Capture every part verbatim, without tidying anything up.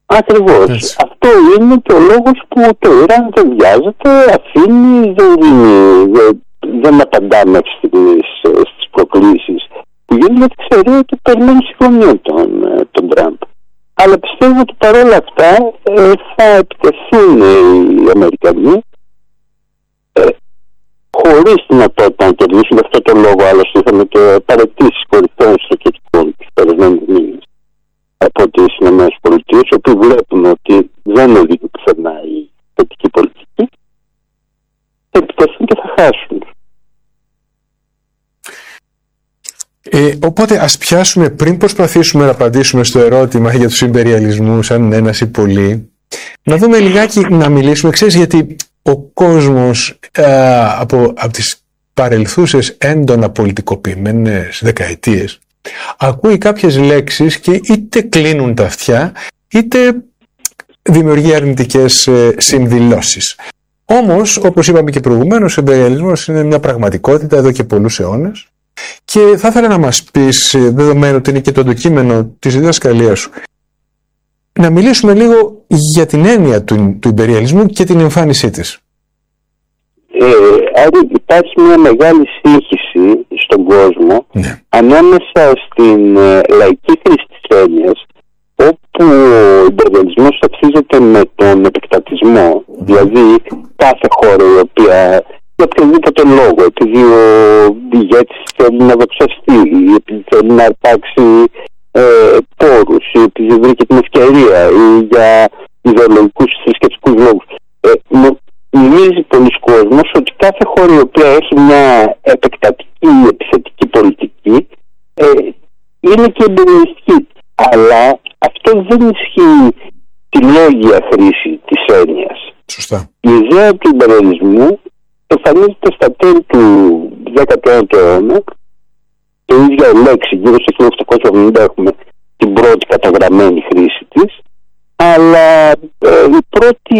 Ακριβώς. Αυτό είναι και ο λόγος που το Ιράν δεν βιάζεται, αφήνει, δεν, δεν, δεν απαντά μέχρι στιγμής στις προκλήσεις που γίνουν, γιατί ξέρει ότι περιμένει συμφωνία τον, τον Τραμπ. Αλλά πιστεύω ότι παρόλα αυτά ε, θα επιτεθούν οι Αμερικανοί ε, χωρίς δυνατότητα να κερδίσουν. Γι' αυτό το λόγο άλλωστε είχαμε και παραιτήσεις κορυφαίων στρατιωτικών τους περασμένους μήνες από τις ΗΠΑ, οι οποίοι βλέπουν ότι δεν οδηγεί πουθενά η θετική πολιτική, θα επιτεθούν και θα χάσουν. Ε, οπότε ας πιάσουμε, πριν προσπαθήσουμε να απαντήσουμε στο ερώτημα για τους ιμπεριαλισμούς, αν είναι ένας ή πολλοί, να δούμε λιγάκι, να μιλήσουμε, ξέρεις, γιατί ο κόσμος ε, από, από τις παρελθούσες έντονα πολιτικοποιημένες δεκαετίες ακούει κάποιες λέξεις και είτε κλείνουν τα αυτιά είτε δημιουργεί αρνητικές ε, συνδηλώσεις. Όμως, όπως είπαμε και προηγουμένως, ο ιμπεριαλισμός είναι μια πραγματικότητα εδώ και πολλούς αιώνες. Και θα ήθελα να μας πεις, δεδομένου ότι είναι και το αντικείμενο της διδασκαλίας σου, να μιλήσουμε λίγο για την έννοια του, του ιμπεριαλισμού και την εμφάνισή της. Ε, άρα υπάρχει μια μεγάλη σύγχυση στον κόσμο, ναι, ανάμεσα στην ε, λαϊκή χρήση της έννοιας, όπου ο ιμπεριαλισμός ταυτίζεται με τον επεκτατισμό, δηλαδή κάθε χώρα η οποία για οποιοδήποτε λόγο, επειδή ο ηγέτης θέλει να δοξαστεί, επειδή θέλει να αρπάξει ε, πόρους, ή επειδή βρήκε την ευκαιρία, ή για ιδεολογικούς ή θρησκευτικούς λόγους. Ε, νομίζει πολλοί κόσμος ότι κάθε χώρα η οποία έχει μια επεκτατική ή επιθετική πολιτική ε, είναι και εμπεριαλιστική. Αλλά αυτό δεν ισχύει τη λόγια χρήση της έννοιας. Σωστά. Η ιδέα του ιμπεριαλισμού εμφανίζεται στα τέλη του δέκατου ένατου αιώνα. Το ίδιο λέξη, γύρω στο χίλια οκτακόσια εβδομήντα έχουμε την πρώτη καταγραμμένη χρήση της, αλλά ε, η πρώτη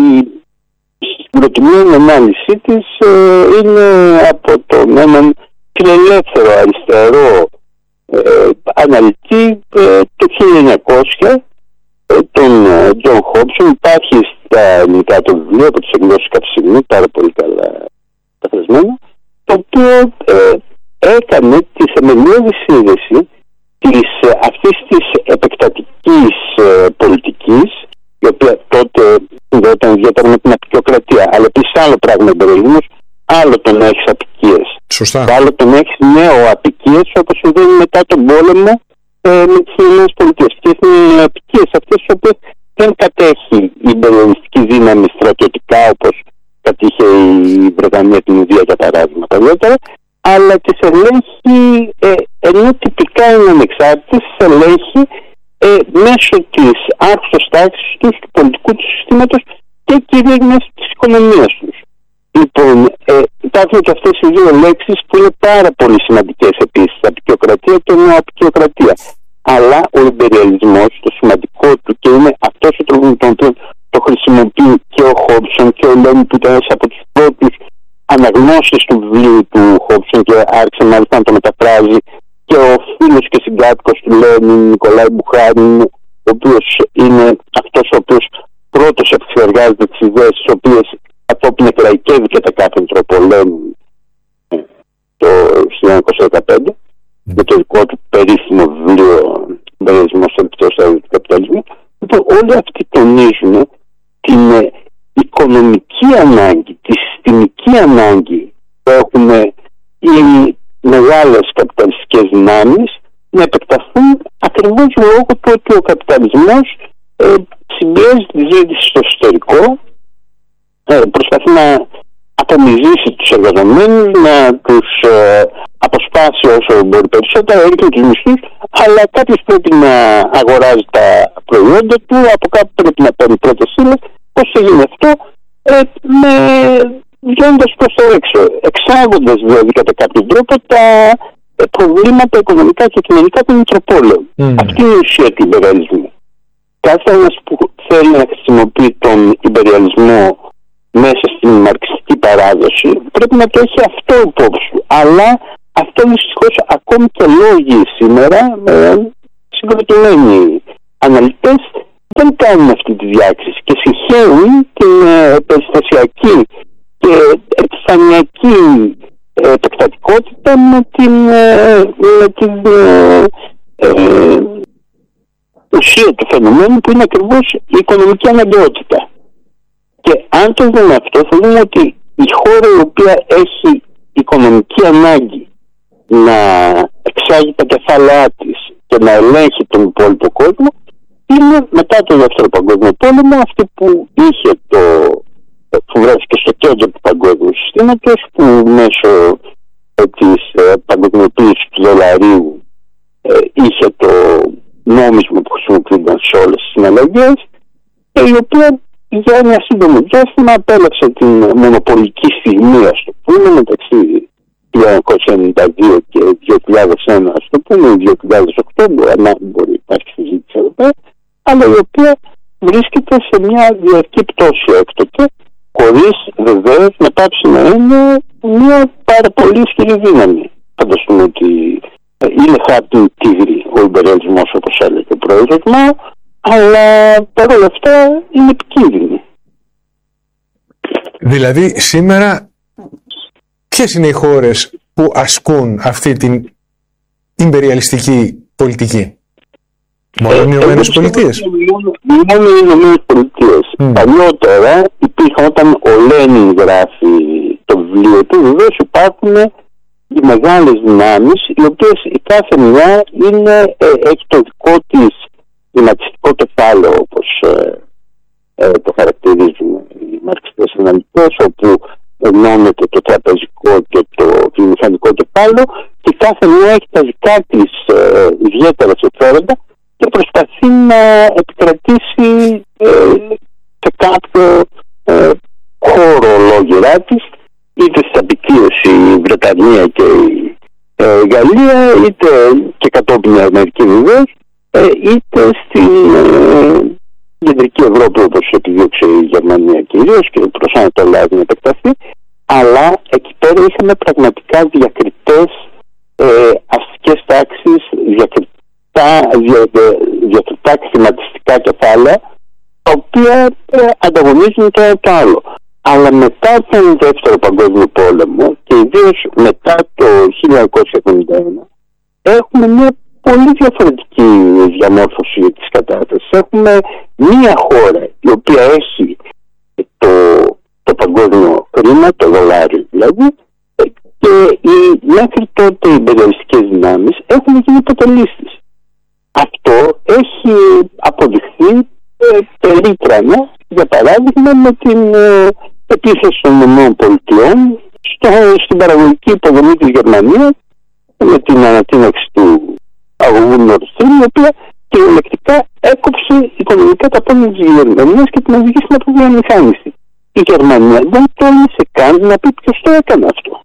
συγκροτημένη ανάλυση της ε, είναι από τον έναν φιλελεύθερο αριστερό ε, αναλυτή ε, το χίλια εννιακόσια, ε, τον Τζον Χόμπσον. Υπάρχει στα ελληνικά το βιβλίο από τις εκδόσεις Καυσιμού, πάρα πολύ καλά καθασμένο, το οποίο ε, έκανε τη θεμελιώδη σύνδεση της, αυτής της επεκτατικής ε, πολιτικής, η οποία τότε ήταν ιδιαίτερα με την απεικιοκρατία, αλλά επίσης άλλο πράγμα εμπεριαλισμός, άλλο το να έχεις απικίες. Σωστά. Άλλο το να έχεις νέο-απικίες, όπως συμβαίνει μετά τον πόλεμο ε, με τις ΗΠΑ. Και οι απικίες αυτές τις οποίες δεν κατέχει η ιμπεριαλιστική δύναμη στρατιωτικά, όπως κατήχε η Βρετανία, την Ινδία για παράδειγμα παλιότερα, αλλά τις ελέγχει, ε, ενώ τυπικά είναι ανεξάρτητες, τις ελέγχει ε, μέσω της άρχουσας τάξης τους, του πολιτικού του συστήματος και κυρίως μέσω της οικονομίας τους. Λοιπόν, ε, υπάρχουν και αυτές οι δύο λέξεις που είναι πάρα πολύ σημαντικές επίσης, απεικιοκρατία και νεοαπεικιοκρατία. Αλλά ο ιμπεριαλισμός, το σημαντικό του, και είναι αυτός ο τρόπος με τον οποίο το χρησιμοποιεί και ο Χόμπσον και ο Λένιν, που ήταν ένας από τους πρώτους αναγνώσεις του βιβλίου του Χόμπσον και άρχισε μάλιστα να το μεταφράζει, και ο φίλος και συγκάτοικος του Λένιν, Νικολάη Μπουχάριν, ο οποίος είναι αυτός ο οποίος πρώτος επεξεργάζεται τις ιδέες τις οποίες κατόπιν εκλαϊκεύει κατά κάποιον τρόπο Λένιν το χίλια εννιακόσια δεκαπέντε, με το δικό του περίφημο βιβλίο «Ιμπεριαλισμός στο επιπτώσεις του καπιταλισμού». Λοιπόν, όλοι αυτοί τονίζουν την οικονομική ανάγκη, τη συστημική ανάγκη που έχουν οι μεγάλες καπιταλιστικές δυνάμεις να επεκταθούν, ακριβώς λόγω του ότι ο καπιταλισμός ε, συμπιέζει τη ζήτηση στο εσωτερικό, ε, προσπαθεί να απομυζήσει τους εργαζομένους, να τους ε, αποσπάσει όσο μπορεί περισσότερα, ρίχνει τους μισθούς, αλλά κάποιος πρέπει να αγοράζει τα προϊόντα του, από κάπου πρέπει να παίρνει πρώτες ύλες. Πώς θα γίνει αυτό? Ε, με βγαίνοντας προς το έξω, εξάγοντας δηλαδή κατά κάποιο τρόπο τα ε, προβλήματα οικονομικά και κοινωνικά των μητροπόλεων. Mm. Αυτή είναι η ουσία του ιμπεριαλισμού. Κάθε ένας που θέλει να χρησιμοποιεί τον ιμπεριαλισμό μέσα στην μαρξιστική παράδοση πρέπει να το έχει αυτό υπόψη του. Αλλά αυτό δυστυχώς ακόμη και λόγοι σήμερα, ε, συγκροτημένοι αναλυτές, δεν κάνουν αυτή τη διάκριση και συγχαίουν την ε, περιστασιακή και επιφανειακή ε, επεκτατικότητα με την, ε, με την ε, ε, ουσία του φαινομένου, που είναι ακριβώς η οικονομική αναγκαιότητα. Και αν το δούμε αυτό, θα δούμε ότι η χώρα η οποία έχει οικονομική ανάγκη να εξάγει τα κεφάλαιά της και να ελέγχει τον υπόλοιπο κόσμο, είναι μετά το Δεύτερο Παγκόσμιο Πόλεμο αυτή που είχε το, που βρέθηκε στο κέντρο του παγκόσμιου συστήματος, που μέσω ε, της ε, παγκοσμιοποίησης του δολαρίου ε, είχε το νόμισμα που χρησιμοποιούνταν σε όλες τις συναλλαγές, και η οποία για ένα σύντομο διάστημα απέλεξε την μονοπολική στιγμή, ας το πούμε, μεταξύ χίλια εννιακόσια ενενήντα δύο και δύο χιλιάδες ένα, ας το πούμε, δύο χιλιάδες οκτώ, μπορεί να μπορεί να υπάρχει συζήτηση εδώ πέρα, αλλά η οποία βρίσκεται σε μια διαρκή πτώση έκτοτε, χωρίς βεβαίως να πάψει να είναι μια πάρα πολύ ισχυρή δύναμη. Φανταστούμε ότι είναι χάρτη τίγρη ο ιμπεριαλισμός, όπως έλεγε ο πρόεδρος Μάο, αλλά παρόλα αυτά είναι επικίνδυνη. Δηλαδή σήμερα ποιες είναι οι χώρες που ασκούν αυτή την ιμπεριαλιστική πολιτική? Μόνο οι Ηνωμένες Πολιτείες. Μόνο οι Ηνωμένες Πολιτείες. Mm. Παλιότερα υπήρχαν, όταν ο Λένιν γράφει το βιβλίο του, βεβαίως υπάρχουν οι μεγάλες δυνάμεις, οι οποίες η κάθε μια είναι, ε, έχει το δικό της δυνατιστικό κεφάλαιο, όπως ε, ε, το χαρακτηρίζουν οι μαρξιστές αναλυτές, όπου ενώνεται το τραπεζικό και το βιομηχανικό κεφάλαιο, και κάθε μια έχει τα δικά της ε, ιδιαίτερα συμφέροντα και προσπαθεί να επικρατήσει ε, σε κάποιο ε, χώρο ολόγυρά της, είτε στην απικίωση η Βρετανία και η ε, Γαλλία, είτε και κατόπιν η Αμερική βεβαίως, ε, είτε στην ε, κεντρική Ευρώπη, όπως επιδίωξε η Γερμανία κυρίως, και προς Ανατολά να επεκταθεί. Αλλά εκεί πέρα είχαμε πραγματικά διακριτές ε, αστικές τάξεις, διακριτά, δια, διακριτά χρηματιστικά κεφάλαια, τα οποία ε, αγωνίζουν το ένα το άλλο. Αλλά μετά τον Δεύτερο Παγκόσμιο Πόλεμο, και ιδίως μετά το χίλια εννιακόσια εβδομήντα ένα, έχουμε μια πολύ διαφορετική διαμόρφωση της κατάστασης. Έχουμε μια χώρα η οποία έχει το, το παγκόσμιο χρήμα, το δολάριο δηλαδή, και οι μέχρι τότε οι ιμπεριαλιστικές δυνάμεις έχουν γίνει υποτελείς. Αυτό έχει αποδειχθεί ε, περίτρανα, για παράδειγμα, με την ε, επίθεση των ΗΠΑ στο, στην παραγωγική υποδομή της Γερμανίας, με την ανατείναξη του αγωγού Nord Stream, η οποία κυριολεκτικά έκοψε οικονομικά τα πόδια της Γερμανίας και την οδηγήσε στην αποβιομηχάνηση. Η Γερμανία δεν τόλμησε καν να πει ποιος το έκανε αυτό.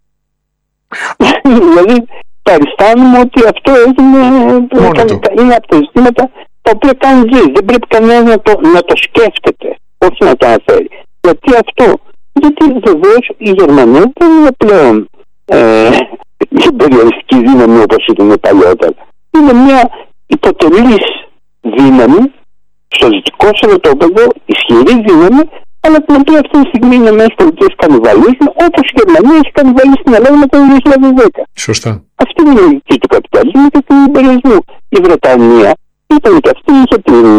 Δηλαδή παριστάνουμε ότι αυτό έγινε, είναι από τα ζητήματα τα οποία κάνουν ζωή. Δεν πρέπει κανένας να το, να το σκέφτεται, όχι να το αναφέρει. Γιατί αυτό? Γιατί βεβαίως η Γερμανία δεν είναι πλέον ε, η υπεριαλιστική δύναμη όπως ήταν παλιότερα. Είναι μια υποτελής δύναμη στο δυτικό στρατόπεδο, ισχυρή δύναμη, αλλά την οποία αυτή τη στιγμή οι Ηνωμένες Πολιτείες κανιβαλίζουν, όπως η Γερμανία έχει κανιβαλίσει την Ελλάδα μετά το δύο χιλιάδες δέκα. Σωστά. Αυτή είναι η λογική του καπιταλισμού και του υπεριαλισμού. Η Βρετανία ήταν και αυτή, είχε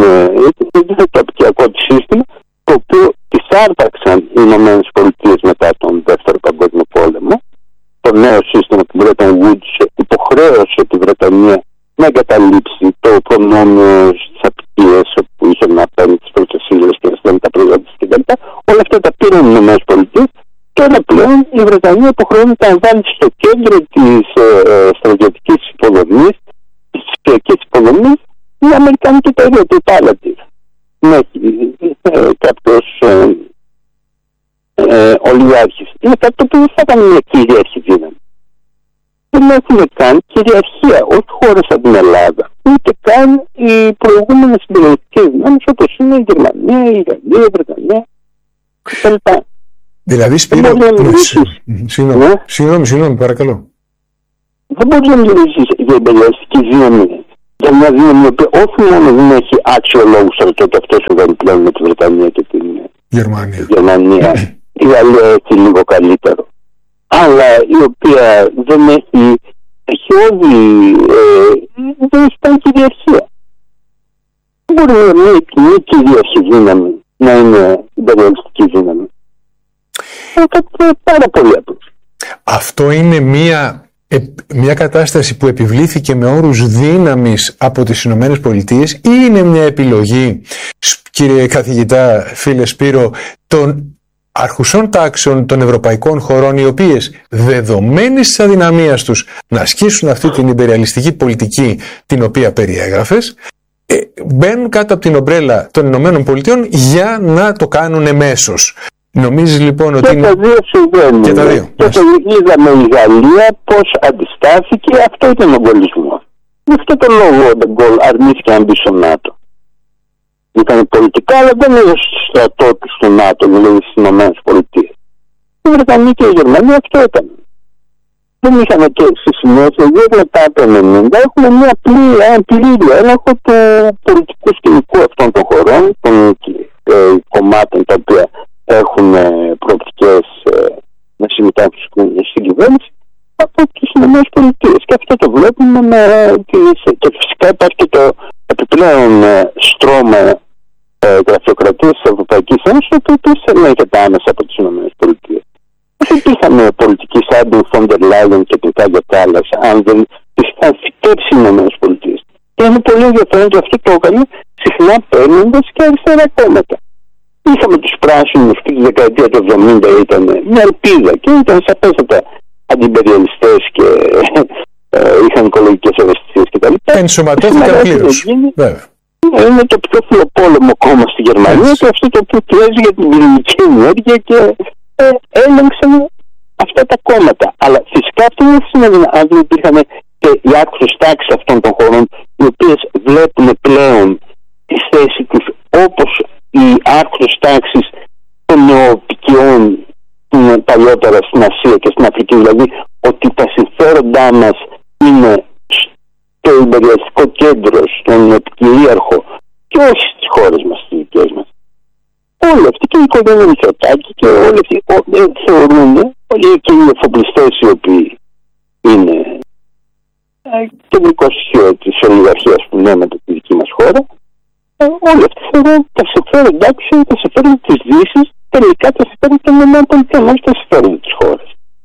το απικιακό της σύστημα, το οποίο τις άρπαξαν οι Ηνωμένες Πολιτείες μετά τον Δεύτερο Παγκόσμιο Πόλεμο. Το νέο σύστημα του Bretton Woods υποχρέωσε τη Βρετανία να εγκαταλείψει το προνόμιο στις απικίες που είχε να παίρνει τις πρώτες ύλες και να στέλνει τα προϊόντα της κτλ. Όλα αυτά τα πήραν οι Ηνωμένες Πολιτείες. Τώρα πλέον η Βρετανία υποχρεώνεται να βάλει στο κέντρο της ε, στρατιωτικής υποδομής, της ψηφιακής υποδομής, η Αμερικανική εταιρεία του Palantir. Ναι, ε, κάποιος ε, ε, ολιγάρχης. Είναι κάτι το οποίο δεν θα ήταν μια κυρίαρχη δύναμη. Δεν έχουμε καν κυριαρχία, όχι χώρες σαν την Ελλάδα, ούτε καν οι προηγούμενες συμπεριαλιστικές δυνάμεις όπως είναι η Γερμανία, η Γαλλία, η Βρετανία κτλ. Δηλαδή, Σπύρο, συγγνώμη, συγγνώμη, παρακαλώ. Δεν μπορείς να μιλήσεις για ιμπεριαλιστική δύναμη Για μια δύναμη η οποία όχι μόνο δεν έχει άξιολόγους στρατιώτες, αυτό συμβαίνει πλέον με τη Βρετανία και την Γερμανία. Γερμανία. Η Γαλλία έχει λίγο καλύτερο. Αλλά η οποία δεν έχει, έχει όλη, ε, δεν έχει καν κυριαρχία. Δεν μπορεί μια κοινή κυρίαρχη δύναμη να είναι υπεριαλιστική δύναμη. Είναι κάτι πάρα πολύ απλό. Αυτό είναι μια, μια κατάσταση που επιβλήθηκε με όρους δύναμης από τις Ηνωμένες Πολιτείες ή είναι μια επιλογή, κύριε καθηγητά, φίλε Σπύρο, των αρχουσών τάξεων των ευρωπαϊκών χωρών, οι οποίες δεδομένης της αδυναμίας τους να ασκήσουν αυτή την υπεριαλιστική πολιτική την οποία περιέγραφες, ε, μπαίνουν κάτω από την ομπρέλα των Ηνωμένων Πολιτειών για να το κάνουν εμέσως. Νομίζεις λοιπόν ότι... Και είναι... τα δύο συμβαίνουν. Και τα δύο. Και το είδαμε η Γαλλία πώς αντιστάθηκε, αυτό ήταν ο γκολισμός. Γι' αυτό το λόγο ο Ντεγκόλ αρνήθηκε να μπει στο ΝΑΤΟ. Ήταν πολιτικά, αλλά δεν έδωσε στο στρατό του στο ΝΑΤΟ, δηλαδή στις Ηνωμένες Πολιτείες. Η Βρετανία και η Γερμανία αυτό έκανε. Δεν είχαν και στη συνέχεια, δύο μετά το ενενήντα, έχουμε μια πλήρη έλεγχο του πολιτικού σκηνικού αυτών των χωρών, των ε, κομμάτων τα οποία έχουν προοπτικές ε, να συμμετάσχουν στην κυβέρνηση από τις Ηνωμένες Πολιτείες. Και αυτό το βλέπουμε με τις... Και φυσικά υπάρχει και το επιπλέον ε, στρώμα ε, γραφειοκρατίας της Ευρωπαϊκής Ένωσης, το οποίο επίσης ελέγχεται άμεσα από τις Ηνωμένες Πολιτείες. Δεν υπήρχαν πολιτικοί σαν την Φόντερ Λάιεν και την Κάγια Κάλλας, αν δεν τις είχαν φυτέψει οι Ηνωμένες Πολιτείες. Και είναι πολύ ενδιαφέρον και αυτό το έκανε συχνά παίρνοντας και αριστερά κόμματα. Είχαμε τους πράσινους και τη δεκαετία του εβδομήντα, ήταν μια ελπίδα και ήταν σαφέστατα αντιπεριαλιστές και ε, είχαν οικολογικές ευαισθησίες κτλ. Ενσωματώθηκαν πλήρως. Είναι το πιο φιλοπόλεμο κόμμα στη Γερμανία. Έτσι. Και αυτό το οποίο πιέζει για την πυρηνική ενέργεια και ε, έλεγξαν αυτά τα κόμματα. Αλλά φυσικά αυτό δεν σημαίνει αν δεν υπήρχαν και οι άκρες τάξεις αυτών των χωρών, οι οποίες βλέπουν πλέον τη θέση τους όπως οι άκρες τάξεις των νεοπικιών παλιότερα στην Ασία και στην Αφρική, δηλαδή ότι τα συμφέροντά μας είναι στο υπεριαλιστικό κέντρο, στον επικυρίαρχο και όχι στις χώρες μας, στις δικές μας. Όλοι αυτοί και η οικογένεια Μητσοτάκη και όλοι αυτοί θεωρούν, όλοι και οι εφοπλιστές οι οποίοι είναι κεντρικό στοιχείο της ολιγαρχίας που λέμε τη δική μας χώρα, όλοι αυτοί θεωρούν τα συμφέροντά τους είναι τα συμφέροντα της Δύσης, τελικά τα συμφέροντα των ΗΠΑ, όχι τα συμφέροντα της χώρας.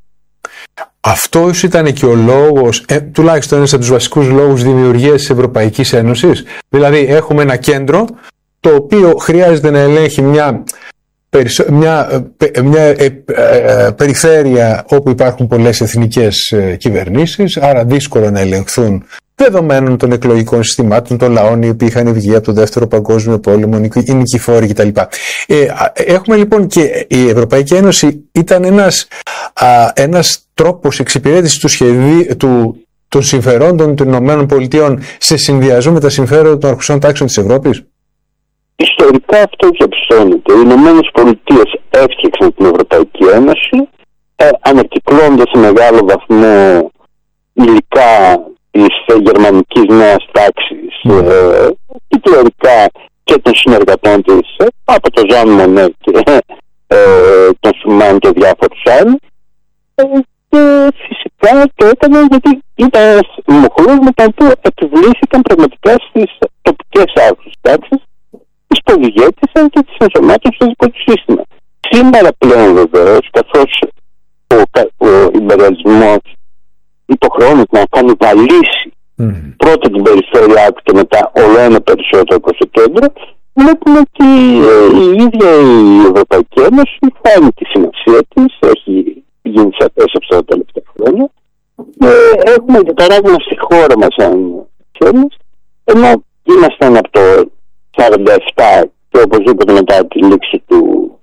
Αυτός ήταν και ο λόγος, ε, τουλάχιστον ένας από τους βασικούς λόγους δημιουργίας της Ευρωπαϊκής Ένωσης. Δηλαδή έχουμε ένα κέντρο το οποίο χρειάζεται να ελέγχει μια, μια, μια ε, ε, περιφέρεια όπου υπάρχουν πολλές εθνικές ε, κυβερνήσεις, άρα δύσκολο να ελεγχθούν δεδομένων των εκλογικών συστημάτων, των λαών οι οποίοι είχαν βγει από τον Δεύτερο Παγκόσμιο Πόλεμο, οι νικηφόροι κτλ. Ε, έχουμε λοιπόν και η Ευρωπαϊκή Ένωση ήταν ένας, α, ένας τρόπος εξυπηρέτησης του σχεδίου, του, των συμφερόντων των Ηνωμένων Πολιτειών σε συνδυασμό με τα συμφέροντα των αρχουσών τάξεων της Ευρώπης. Ιστορικά αυτό διαπιστώνεται. Οι Ηνωμένες Πολιτείες έφτιαξαν την Ευρωπαϊκή Ένωση, ε, ανακυκλώνοντας σε μεγάλο βαθμό υλικά της γερμανικής νέας τάξης, mm. ε, κυκλορικά και των συνεργατών της, ε, από το Ζαν Μονέ και ε, τον Σουμάν και διάφορους άλλους, ε, και φυσικά το έκανε γιατί ήταν ένας μοχλός με τον οποίο επιβλήθηκαν πραγματικά στις τοπικές άρχουσες τάξεις, τις πολυγέτησαν και τις ενσωμάτωσαν στο δικό του σύστημα. Σήμερα πλέον βεβαίως, καθώς ο, ο υπεριαλισμός υποχρεώνεται να κάνει βαλίσει mm. πρώτα την περιφέρειά του και μετά όλο ένα περισσότερο προς το κέντρο, βλέπουμε ότι ε, η ίδια η Ευρωπαϊκή Ένωση χάνει τη σημασία της, έχει γίνει σαφές αυτά τα τελευταία χρόνια. Ε, έχουμε και παράδειγμα στη χώρα μας, αν ξέρεις, ενώ ήμασταν από το σαράντα επτά και οπωσδήποτε μετά τη λήξη του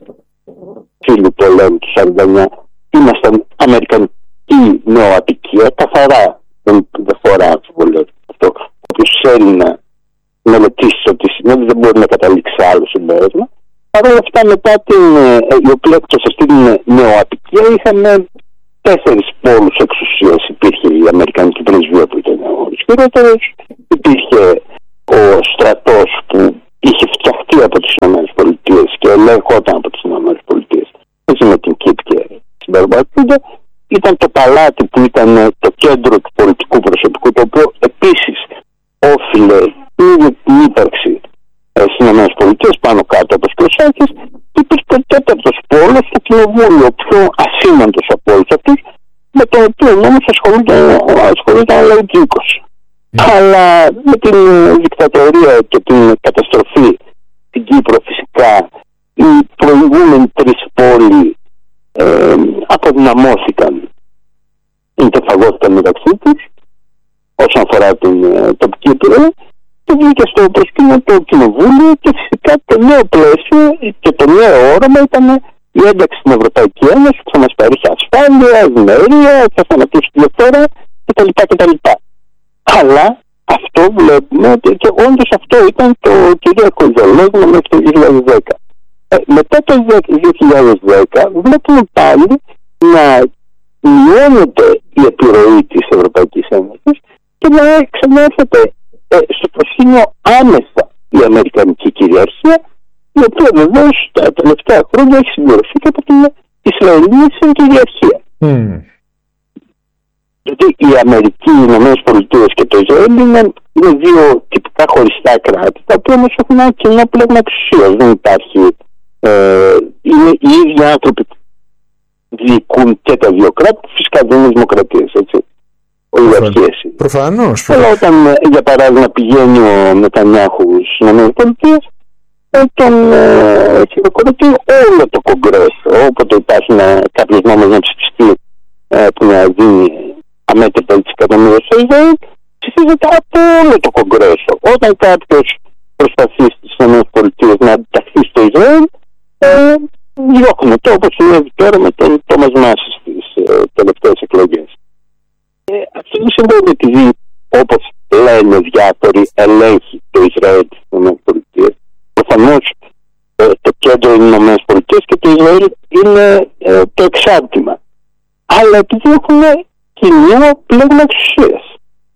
φίλου πολέμου του σαράντα εννιά, ήμασταν αμερικανικοί η νεοατικία, καθαρά δεν, δεν φορά αμφιβολία αυτό. Όποιος θέλει να μελετήσει ότι σημαίνει δεν μπορεί να καταλήξει άλλο συμπέρασμα. Παρ' όλα αυτά, μετά την η οποία εκτός αυτή την νεοατικία είχαμε τέσσερις πόλους εξουσίας. Υπήρχε η Αμερικανική πρεσβεία που ήταν ο ισχυρότερος, υπήρχε ο στρατός που είχε φτιαχτεί από τις ΗΠΑ και ελέγχονταν από τις ΗΠΑ, έτσι με την ΚΙΠ και την Μπαρμπακούντα. Ήταν το παλάτι που ήταν το κέντρο του πολιτικού προσωπικού, το οποίο επίσης όφιλε την ύπαρξη στις ΗΠΑ πάνω κάτω από τους Σάκης. Υπήρχε ο τέταρτος πόλος στο κοινοβούλιο, ο πιο ασήμαντος από όλους αυτούς, με τον οποίο όμως ασχολούνταν ο Λαϊκίκος. Mm. Αλλά με την δικτατορία και την καταστροφή στην Κύπρο φυσικά οι προηγούμενοι τρεις πόλοι ε, αποδυναμώθηκαν, εντεφαγώθηκαν μεταξύ τους όσον αφορά την ε, τοπική επιρροή και βγήκε στο προσκήνιο το κοινοβούλιο και φυσικά το νέο πλαίσιο και το νέο όραμα ήταν η ένταξη στην Ευρωπαϊκή Ένωση που θα μας παρέχει ασφάλεια, ευημερία, θα θανατώσει τη διαφθορά κτλ. κτλ. Αλλά αυτό βλέπουμε ότι και όντως αυτό ήταν το κυρίαρχο ιδεολόγημα μέχρι το δύο χιλιάδες δέκα. Ε, μετά το δύο χιλιάδες δέκα βλέπουμε πάλι να μειώνεται η επιρροή της Ευρωπαϊκής Ένωσης και να ξανάρχεται ε, στο προσκήνιο άμεσα η αμερικανική κυριαρχία, η οποία βεβαίως τα τελευταία χρόνια έχει συμπληρωθεί και από την Ισραηλινή κυριαρχία. Mm. Γιατί η Αμερική, οι Ηνωμένες Πολιτείες και το Ισραήλ είναι, είναι δύο τυπικά χωριστά κράτη, τα οποία όμως έχουν ένα κοινό πλέγμα εξουσίας. Δεν υπάρχει. Ε, είναι οι ίδιοι άνθρωποι που διοικούν και τα δύο κράτη, φυσικά δεν είναι δημοκρατίες, έτσι. Ολιγαρχίες. Προφανώς. Αλλά όταν, για παράδειγμα, πηγαίνει ο Νετανιάχου στις Ηνωμένες Πολιτείες, τον ε, χειροκροτεί όλο το Κογκρέσο. Όποτε υπάρχει κάποιος νόμος να ψηφιστεί ε, που να δίνει αμέτρητα τις εκατομμύρια στο Ισραήλ, ψηφίζεται από όλο το Κογκρέσο. Όταν κάποιος προσπαθεί στις ΗΠΑ να αντιταχθεί στο Ισραήλ, ε, διώχνεται το, όπως συνέβη τώρα με τον Τόμας Μάση στις ε, τελευταίες εκλογές. Ε, αυτό δεν συμβαίνει επειδή, όπως λένε διάφοροι, ελέγχει το Ισραήλ στις ΗΠΑ. Προφανώς ε, το κέντρο είναι οι ΗΠΑ και το Ισραήλ είναι ε, το εξάρτημα. Αλλά επειδή έχουν κοινό πλέγμα εξουσίας.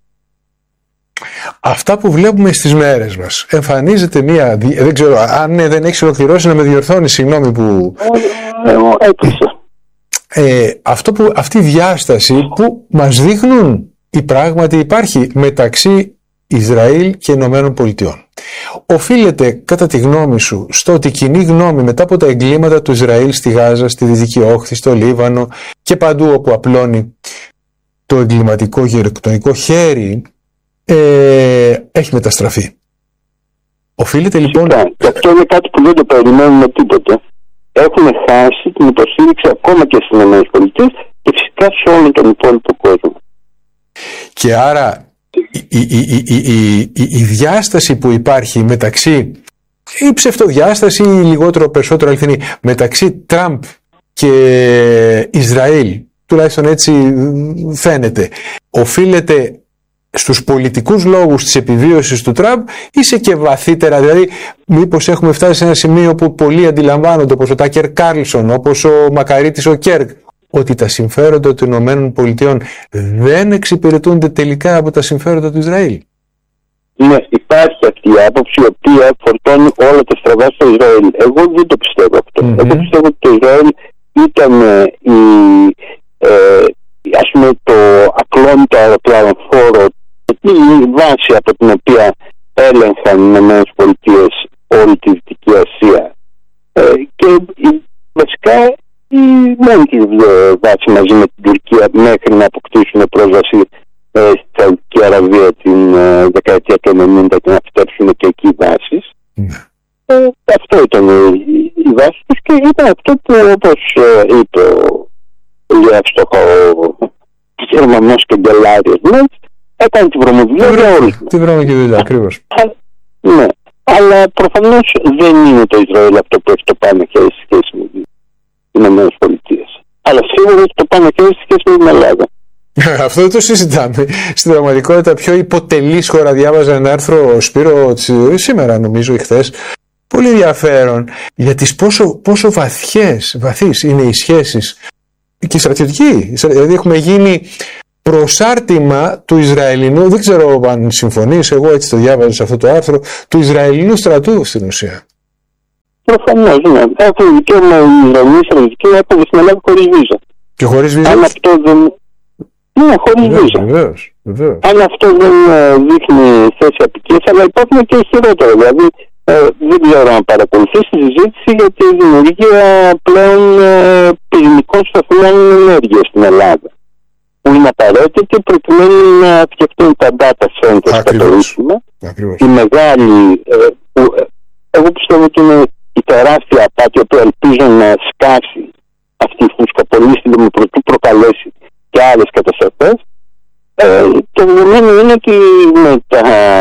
Αυτά που βλέπουμε στις μέρες μας, εμφανίζεται μία, δεν ξέρω, αν ναι, δεν έχεις ολοκληρώσει να με διορθώνει, συγγνώμη που... Έκλεισα. Ε, αυτό που, αυτή η διάσταση που μας δείχνουν η πράγματι υπάρχει μεταξύ Ισραήλ και Ηνωμένων Πολιτειών. Οφείλεται, κατά τη γνώμη σου, στο ότι η κοινή γνώμη μετά από τα εγκλήματα του Ισραήλ στη Γάζα, στη Δυτική Όχθη, στο Λίβανο και παντού όπου απλώνει το εγκληματικό γεροκτονικό χέρι, ε, έχει μεταστραφεί. Οφείλεται λοιπόν... Και αυτό είναι κάτι που δεν το περιμένουμε τίποτε. Έχουν χάσει την υποστήριξη ακόμα και στις ΗΠΑ και φυσικά σε όλο τον υπόλοιπο κόσμο. Και άρα η, η, η, η, η, η διάσταση που υπάρχει μεταξύ, η ψευτοδιάσταση ή λιγότερο περισσότερο αληθινή, μεταξύ Τραμπ και Ισραήλ, τουλάχιστον έτσι φαίνεται, οφείλεται στους πολιτικούς λόγους της επιβίωσης του Τραμπ ή σε και βαθύτερα, δηλαδή μήπως έχουμε φτάσει σε ένα σημείο που πολλοί αντιλαμβάνονται, όπως ο Τάκερ Κάρλσον, όπως ο Μακαρίτης ο Κέρκ, ότι τα συμφέροντα των Ηνωμένων Πολιτειών δεν εξυπηρετούνται τελικά από τα συμφέροντα του Ισραήλ. Ναι, υπάρχει αυτή η άποψη η οποία φορτώνει όλα τα στραβά στο Ισραήλ. Εγώ δεν το πιστεύω αυτό. Mm-hmm. Εγώ πιστεύω ότι το Ισραήλ ήταν η, ε, ας πούμε, το ακλόνητο αεροπλανοφόρο, η βάση από την οποία έλεγχαν οι Ηνωμένες Πολιτείες όλη τη Δυτική Ασία. Ε, και βασικά η μόνη της βάση μαζί με την Τουρκία μέχρι να αποκτήσουν πρόσβαση ε, στη Σαουδική Αραβία την ε, δεκαετία του ενενήντα και να φτιάξουν και εκεί βάσεις. Mm. Ε, αυτό ήταν η, η βάση τους και ήταν αυτό που, όπως ε, είπε ο πολύ εύστοχα ο Γερμανός καγκελάριος μας, έκανε τη βρωμοδουλειά για όλους. Τη βρωμοδουλειά, ακριβώς. Ναι, αλλά προφανώς δεν είναι το Ισραήλ αυτό που έχει το πάνω χέρι στη σχέση με τις Ηνωμένες Πολιτείες. Αλλά σίγουρα έχει το πάνω χέρι στη σχέση με την Ελλάδα. Αυτό δεν το συζητάμε. Στην πραγματικότητα, πιο υποτελής χώρα, διάβαζα ένα άρθρο Σπύρο σήμερα, νομίζω, ή χθες. Πολύ ενδιαφέρον για τις πόσο, πόσο βαθιές, βαθύς είναι οι σχέσεις και στρατιωτικοί. Δηλαδή, έχουμε γίνει προσάρτημα του Ισραηλινού, δεν ξέρω αν συμφωνείς, εγώ έτσι το διάβαζα σε αυτό το άρθρο, του Ισραηλινού στρατού στην ουσία. Προφανώς, ναι. Έχουν δικαίωμα οι Ισραηλοί στρατιωτικοί να έρχονται στην Ελλάδα χωρίς βίζα. Και χωρίς βίζα. Αν αυτό δεν. Ναι, χωρίς βίζα. Βεβαίως, βεβαίως. Αν αυτό δεν δείχνει θέση απικίας, αλλά υπάρχουν και χειρότερα. Δηλαδή, ε, δεν ξέρω αν παρακολουθεί τη συζήτηση για τη δημιουργία πλέον ε, πυρηνικών σταθμών ενέργειας στην Ελλάδα. Που είναι απαραίτητη προκειμένου να φτιαχτούν τα data centers τα περίφημα. Η μεγάλη, ε, που, ε, εγώ πιστεύω ότι είναι η τεράστια απάτη που ελπίζω να σκάσει αυτή η φούσκα πολύ σύντομα προτού προκαλέσει και άλλες καταστροφές. Ε, το δεδομένο είναι ότι με, τα,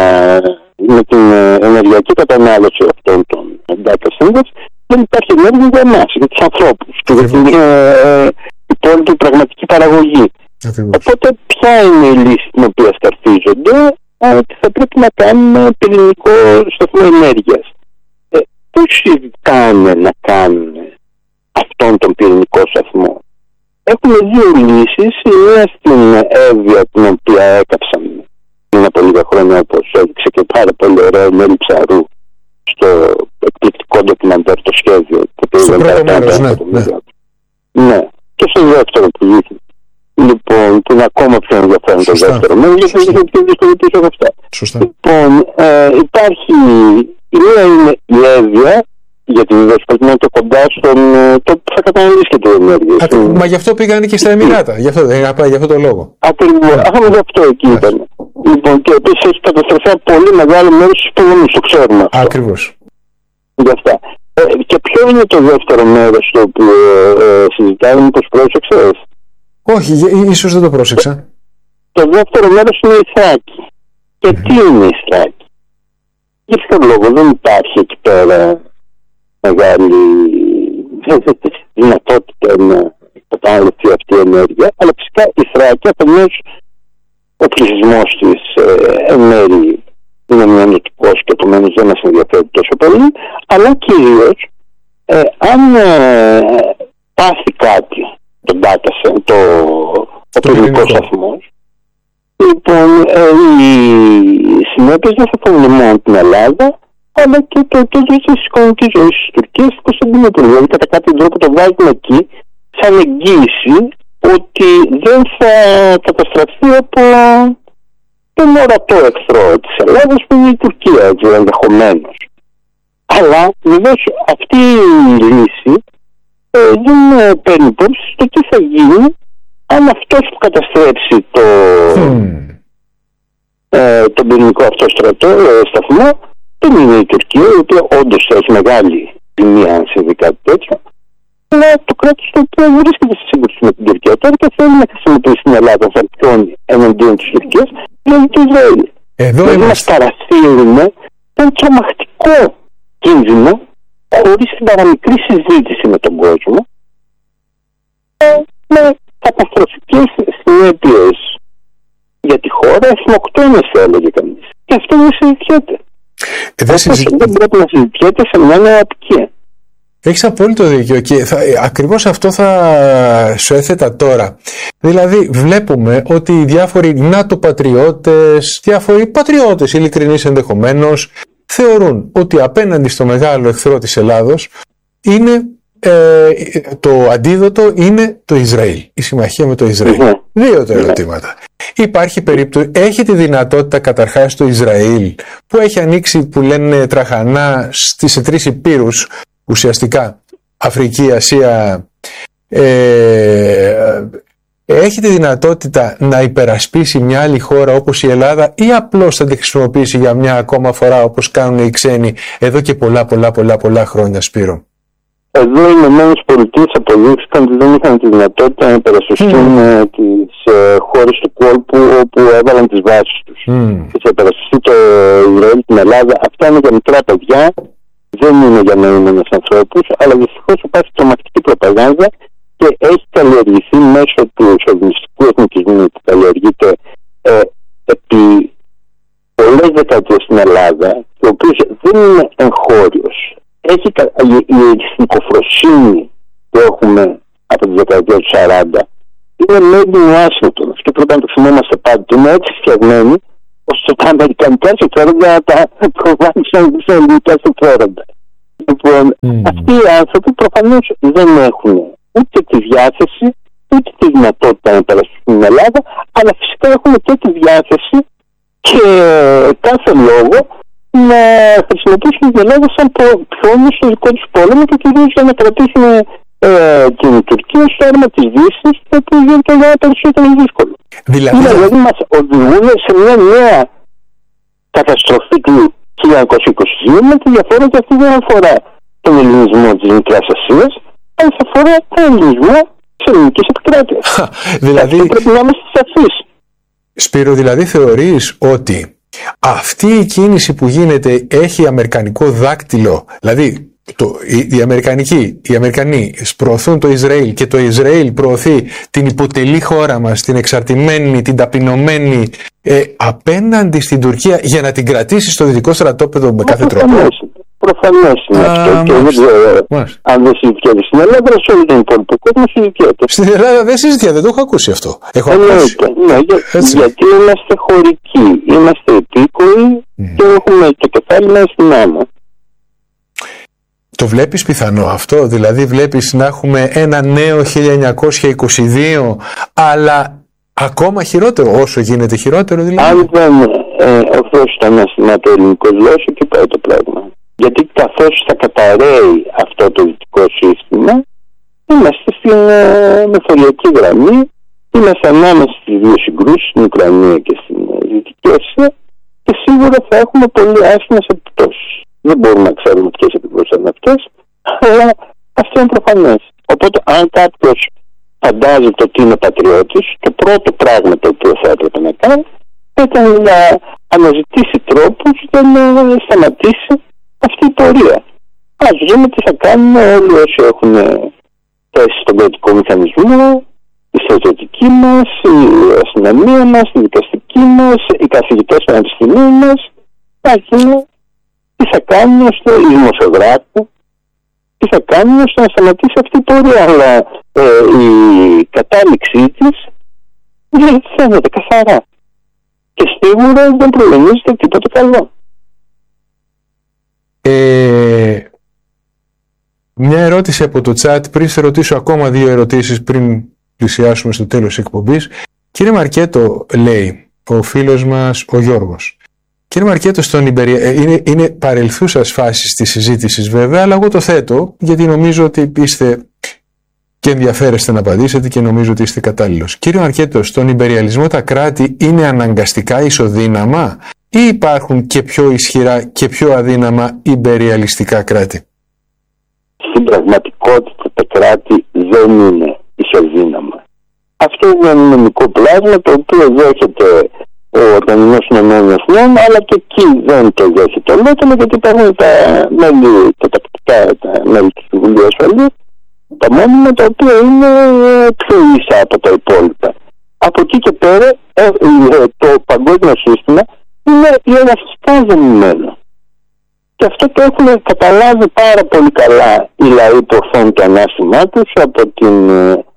με την ενεργειακή κατανάλωση αυτών των data centers δεν υπάρχει ενέργεια για εμάς, για τους ανθρώπους και για την ε, υπόλοιπη πραγματική παραγωγή. Ακριβώς. Οπότε ποια είναι η λύση την οποία σταρτίζονται, ότι θα πρέπει να κάνουμε πυρηνικό σταθμό ενέργειας. Ε, πώς συζητάνε να κάνουν αυτόν τον πυρηνικό σταθμό? Έχουμε δύο λύσεις, η μία στην Εύβοια, την οποία έκαψαν πριν από λίγα χρόνια, όπως έδειξε και πάρα πολύ ωραίο Νέλη Ψαρού στο εκπληκτικό ντοκιμαντέρ το σχέδιο. Στο πρώτο μέρος, ναι. Ναι. Ναι, και στο δεύτερο που δείχνει. Λοιπόν, που είναι ακόμα πιο ενδιαφέρον το δεύτερο μέρος, γιατί είναι πιο δύσκολο πίσω από αυτά. Σωστά. Λοιπόν, ε, υπάρχει, η μία είναι η Εύβοια, γιατί βεβαίως πρέπει να είναι το κοντά στον τόπο που θα καταναλύσει και το ενέργεια. Μα γι' αυτό πήγαν και στα Εμιράτα, γι' αυτό, γι' αυτό το λόγο. Ακριβώς, αυτό γι' αυτό εκεί ήταν. Λοιπόν, και επίσης έχει καταστροφεί πολύ μεγάλο μέρος στους πολέμους, το ξέρουμε αυτό. Ακριβώς. Γι' αυτά. Ε, και ποιο είναι το δεύτερο μέρος το οποίο ε, ε, συζητάμε, μήπως πρόσεξες? Όχι, ίσως δεν το πρόσεξα. Το δεύτερο μέρος είναι η Θράκη. Και mm. τι είναι η Θράκη? Για ποιο λόγο δεν υπάρχει εκεί πέρα μεγάλη δυνατότητα να καταναλωθεί αυτή η ενέργεια, αλλά φυσικά η Θράκη, αφενός ο πληθυσμός της ε, εν μέρει είναι μειονοτικός και επομένως δεν μας ενδιαφέρει τόσο πολύ, αλλά κυρίως ε, αν ε, πάθει κάτι το data, το, το πυρηνικό σταθμός, λοιπόν ε, οι συνέπειες δεν θα φέρουν μόνο την Ελλάδα, αλλά και το τέλος της οικονομικής ζωής της Τουρκίας στην Κωνσταντινούπολη. Δηλαδή κατά κάποιο τρόπο το βάζουμε εκεί σαν εγγύηση ότι δεν θα καταστραφεί από τον ορατό εχθρό της Ελλάδας που είναι η Τουρκία, έτσι, ενδεχομένως. Αλλά βεβαίως αυτή η λύση ε, δεν παίρνει υπόψη το τι θα γίνει αν αυτός που καταστρέψει το, mm. ε, τον πυρηνικό αυτό στρατό, ε, σταθμό, δεν είναι η Τουρκία, η οποία όντως θα έχει μεγάλη ποινία αν συμβεί κάτι τέτοιο, αλλά το κράτος το οποίο βρίσκεται στη σύγκρουση με την Τουρκία τώρα και θέλει να χρησιμοποιήσει την Ελλάδα σαν πιόνι εναντίον της Τουρκίας, δηλαδή το Ισραήλ. Εδώ δηλαδή μας παρασύρουν ένα τρομακτικό κίνδυνο χωρίς την παραμικρή συζήτηση με τον κόσμο, με καταστροφικές συνέπειες για τη χώρα, εθνοκτόνες θα έλεγε κανείς. Και αυτό δεν συζητιέται. Ε, δεν, συζη... δεν πρέπει να συζητιέται σε μια νέα απικία. Έχεις απόλυτο δίκιο και θα, ακριβώς αυτό θα σου έθετα τώρα. Δηλαδή βλέπουμε ότι οι διάφοροι ΝΑΤΟ-πατριώτες, διάφοροι πατριώτες ειλικρινείς ενδεχομένως, θεωρούν ότι απέναντι στο μεγάλο εχθρό της Ελλάδος είναι, ε, το αντίδοτο είναι το Ισραήλ, η συμμαχία με το Ισραήλ. Mm-hmm. Δύο τα ερωτήματα. Mm-hmm. Υπάρχει περίπτωση, έχει τη δυνατότητα καταρχάς το Ισραήλ που έχει ανοίξει που λένε τραχανά στις τρεις υπήρους ουσιαστικά Αφρική, Ασία, ε, έχει τη δυνατότητα να υπερασπίσει μια άλλη χώρα όπως η Ελλάδα ή απλώς θα τη χρησιμοποιήσει για μια ακόμα φορά όπως κάνουν οι ξένοι εδώ και πολλά πολλά πολλά πολλά χρόνια, Σπύρο? Εδώ οι Ηνωμένες Πολιτείες αποδείχθηκαν ότι δεν είχαν τη δυνατότητα να υπερασπιστούν mm. τις ε, χώρες του κόλπου όπου έβαλαν τις βάσεις τους. Mm. Και σε υπερασπιστεί το Ισραήλ, την Ελλάδα. Αυτά είναι για μικρά παιδιά, δεν είναι για νοήμενους ανθρώπους, αλλά δυστυχώς υπάρχει τρομακτική προπαγάνδα και έχει καλλιεργηθεί μέσω του σοβινιστικού εθνικισμού που καλλιεργείται ε, επί πολλές δεκαετίες στην Ελλάδα, ο οποίος δεν είναι εγχώριος. Έχει, η εθνικοφροσύνη που έχουμε από τις δεκαετίες του σαράντα είναι made in Washington. και πρέπει να το θυμόμαστε πάντα, είναι έτσι φτιαγμένοι ώστε τα αμερικανικά συμφέροντα τα προβάλλησαν σε ελληνικά συμφέροντα. Λοιπόν, mm. αυτοί οι άνθρωποι προφανώς δεν έχουν ούτε τη διάθεση, ούτε τη δυνατότητα να περάσουν στην Ελλάδα, αλλά φυσικά έχουν και τη διάθεση και κάθε λόγο να χρησιμοποιήσουν την Ελλάδα σαν πιόνιο στο δικό τους πόλεμο και κυρίως για να κρατήσουν ε, την Τουρκία στο άρμα της Δύσης, το οποίο γίνεται ένα περισσότερο δύσκολο. Δηλαδή, δηλαδή μας οδηγούν σε μια νέα καταστροφή του χίλια εννιακόσια είκοσι δύο, με τη διαφορά ότι αυτή δεν αφορά τον ελληνισμό της Μικράς Ασίας, αλλά θα αφορά τον ελληνισμό της ελληνικής επικράτειας. Δηλαδή, αυτό πρέπει να είμαστε σαφείς. Σπύρο, δηλαδή θεωρείς ότι αυτή η κίνηση που γίνεται έχει αμερικανικό δάκτυλο, δηλαδή το, οι, οι, Αμερικανικοί, οι Αμερικανοί προωθούν το Ισραήλ και το Ισραήλ προωθεί την υποτελή χώρα μας, την εξαρτημένη, την ταπεινωμένη ε, απέναντι στην Τουρκία για να την κρατήσει στο δυτικό στρατόπεδο με κάθε τρόπο. Προφανώς είναι αυτό. Και δεν ξέρω αν δεν συζητιέται στην Ελλάδα, σε όλο τον υπόλοιπο κόσμο συζητιέται. Στην Ελλάδα δεν συζητιέται, δεν το έχω ακούσει αυτό. Έχω ακούσει. Ναι, για, γιατί είμαστε χωρικοί, είμαστε επίκοοι mm. και έχουμε το κεφάλι μας στην άμμο. Το βλέπεις πιθανό αυτό, δηλαδή βλέπεις να έχουμε ένα νέο χίλια εννιακόσια είκοσι δύο, αλλά ακόμα χειρότερο, όσο γίνεται χειρότερο δηλαδή. Αν δεν ε, ορθώσει το ανάστημα το ελληνικό γλώσσο, και πάει το πράγμα. Γιατί καθώς θα καταραίει αυτό το δυτικό σύστημα, είμαστε στην ε, μεθοριακή γραμμή, είμαστε ανάμεσα στις δύο συγκρούσεις, στην Ουκρανία και στην ε, Δυτική Ασία, και σίγουρα θα έχουμε πολύ άσχημες επιπτώσεις. Δεν μπορούμε να ξέρουμε ποιες επιπτώσεις είναι αυτές, αλλά αυτό είναι προφανές. Οπότε, αν κάποιος φαντάζεται ότι είναι πατριώτης, το πρώτο πράγμα το οποίο θα έπρεπε να κάνει ήταν να αναζητήσει τρόπους για να σταματήσει αυτή η πορεία. Ας δούμε τι θα κάνουν όλοι όσοι έχουν θέσει στον κρατικό μηχανισμό, η στρατιωτική μας, η αστυνομία μας, η δικαστική μας, οι καθηγητές των πανεπιστημίων μας. Ας δούμε τι θα κάνουν ώστε οι δημοσιογράφοι, τι θα κάνουν ώστε να σταματήσει αυτή η πορεία. Αλλά ε, η κατάληξή της δεν φαίνεται καθαρά. Και σίγουρα δεν προγραμμίζεται τίποτα καλό. Ε, μια ερώτηση από το chat, πριν σε ρωτήσω ακόμα δύο ερωτήσεις πριν πλησιάσουμε στο τέλος της εκπομπής. Κύριε Μαρκέτο, λέει ο φίλος μας ο Γιώργος, κύριε Μαρκέτο, στον Ιμπερια... είναι, είναι παρελθούσας φάσης της συζήτησης βέβαια, αλλά εγώ το θέτω γιατί νομίζω ότι είστε και ενδιαφέρεστε να απαντήσετε και νομίζω ότι είστε κατάλληλος. Κύριε Μαρκέτο, στον Ιμπεριαλισμό τα κράτη είναι αναγκαστικά ισοδύναμα ή υπάρχουν και πιο ισχυρά και πιο αδύναμα ιμπεριαλιστικά κράτη? Στην πραγματικότητα τα κράτη δεν είναι ισοδύναμα. Αυτό είναι ένα νομικό πλάσμα το οποίο δέχεται ο Οργανισμός Ηνωμένων Εθνών, αλλά και εκεί δεν το δέχεται ολόκληρο, γιατί υπάρχουν τα μέλη, τα τακτικά τα μέλη του Συμβουλίου Ασφαλείας, τα μόνιμα, τα οποία είναι πιο ίσα από τα υπόλοιπα. Από εκεί και πέρα το παγκόσμιο σύστημα είναι ιεραρχικά δομημένο. Και αυτό το έχουν καταλάβει πάρα πολύ καλά οι λαοί που ορθώνουν το ανάστημά τους από την,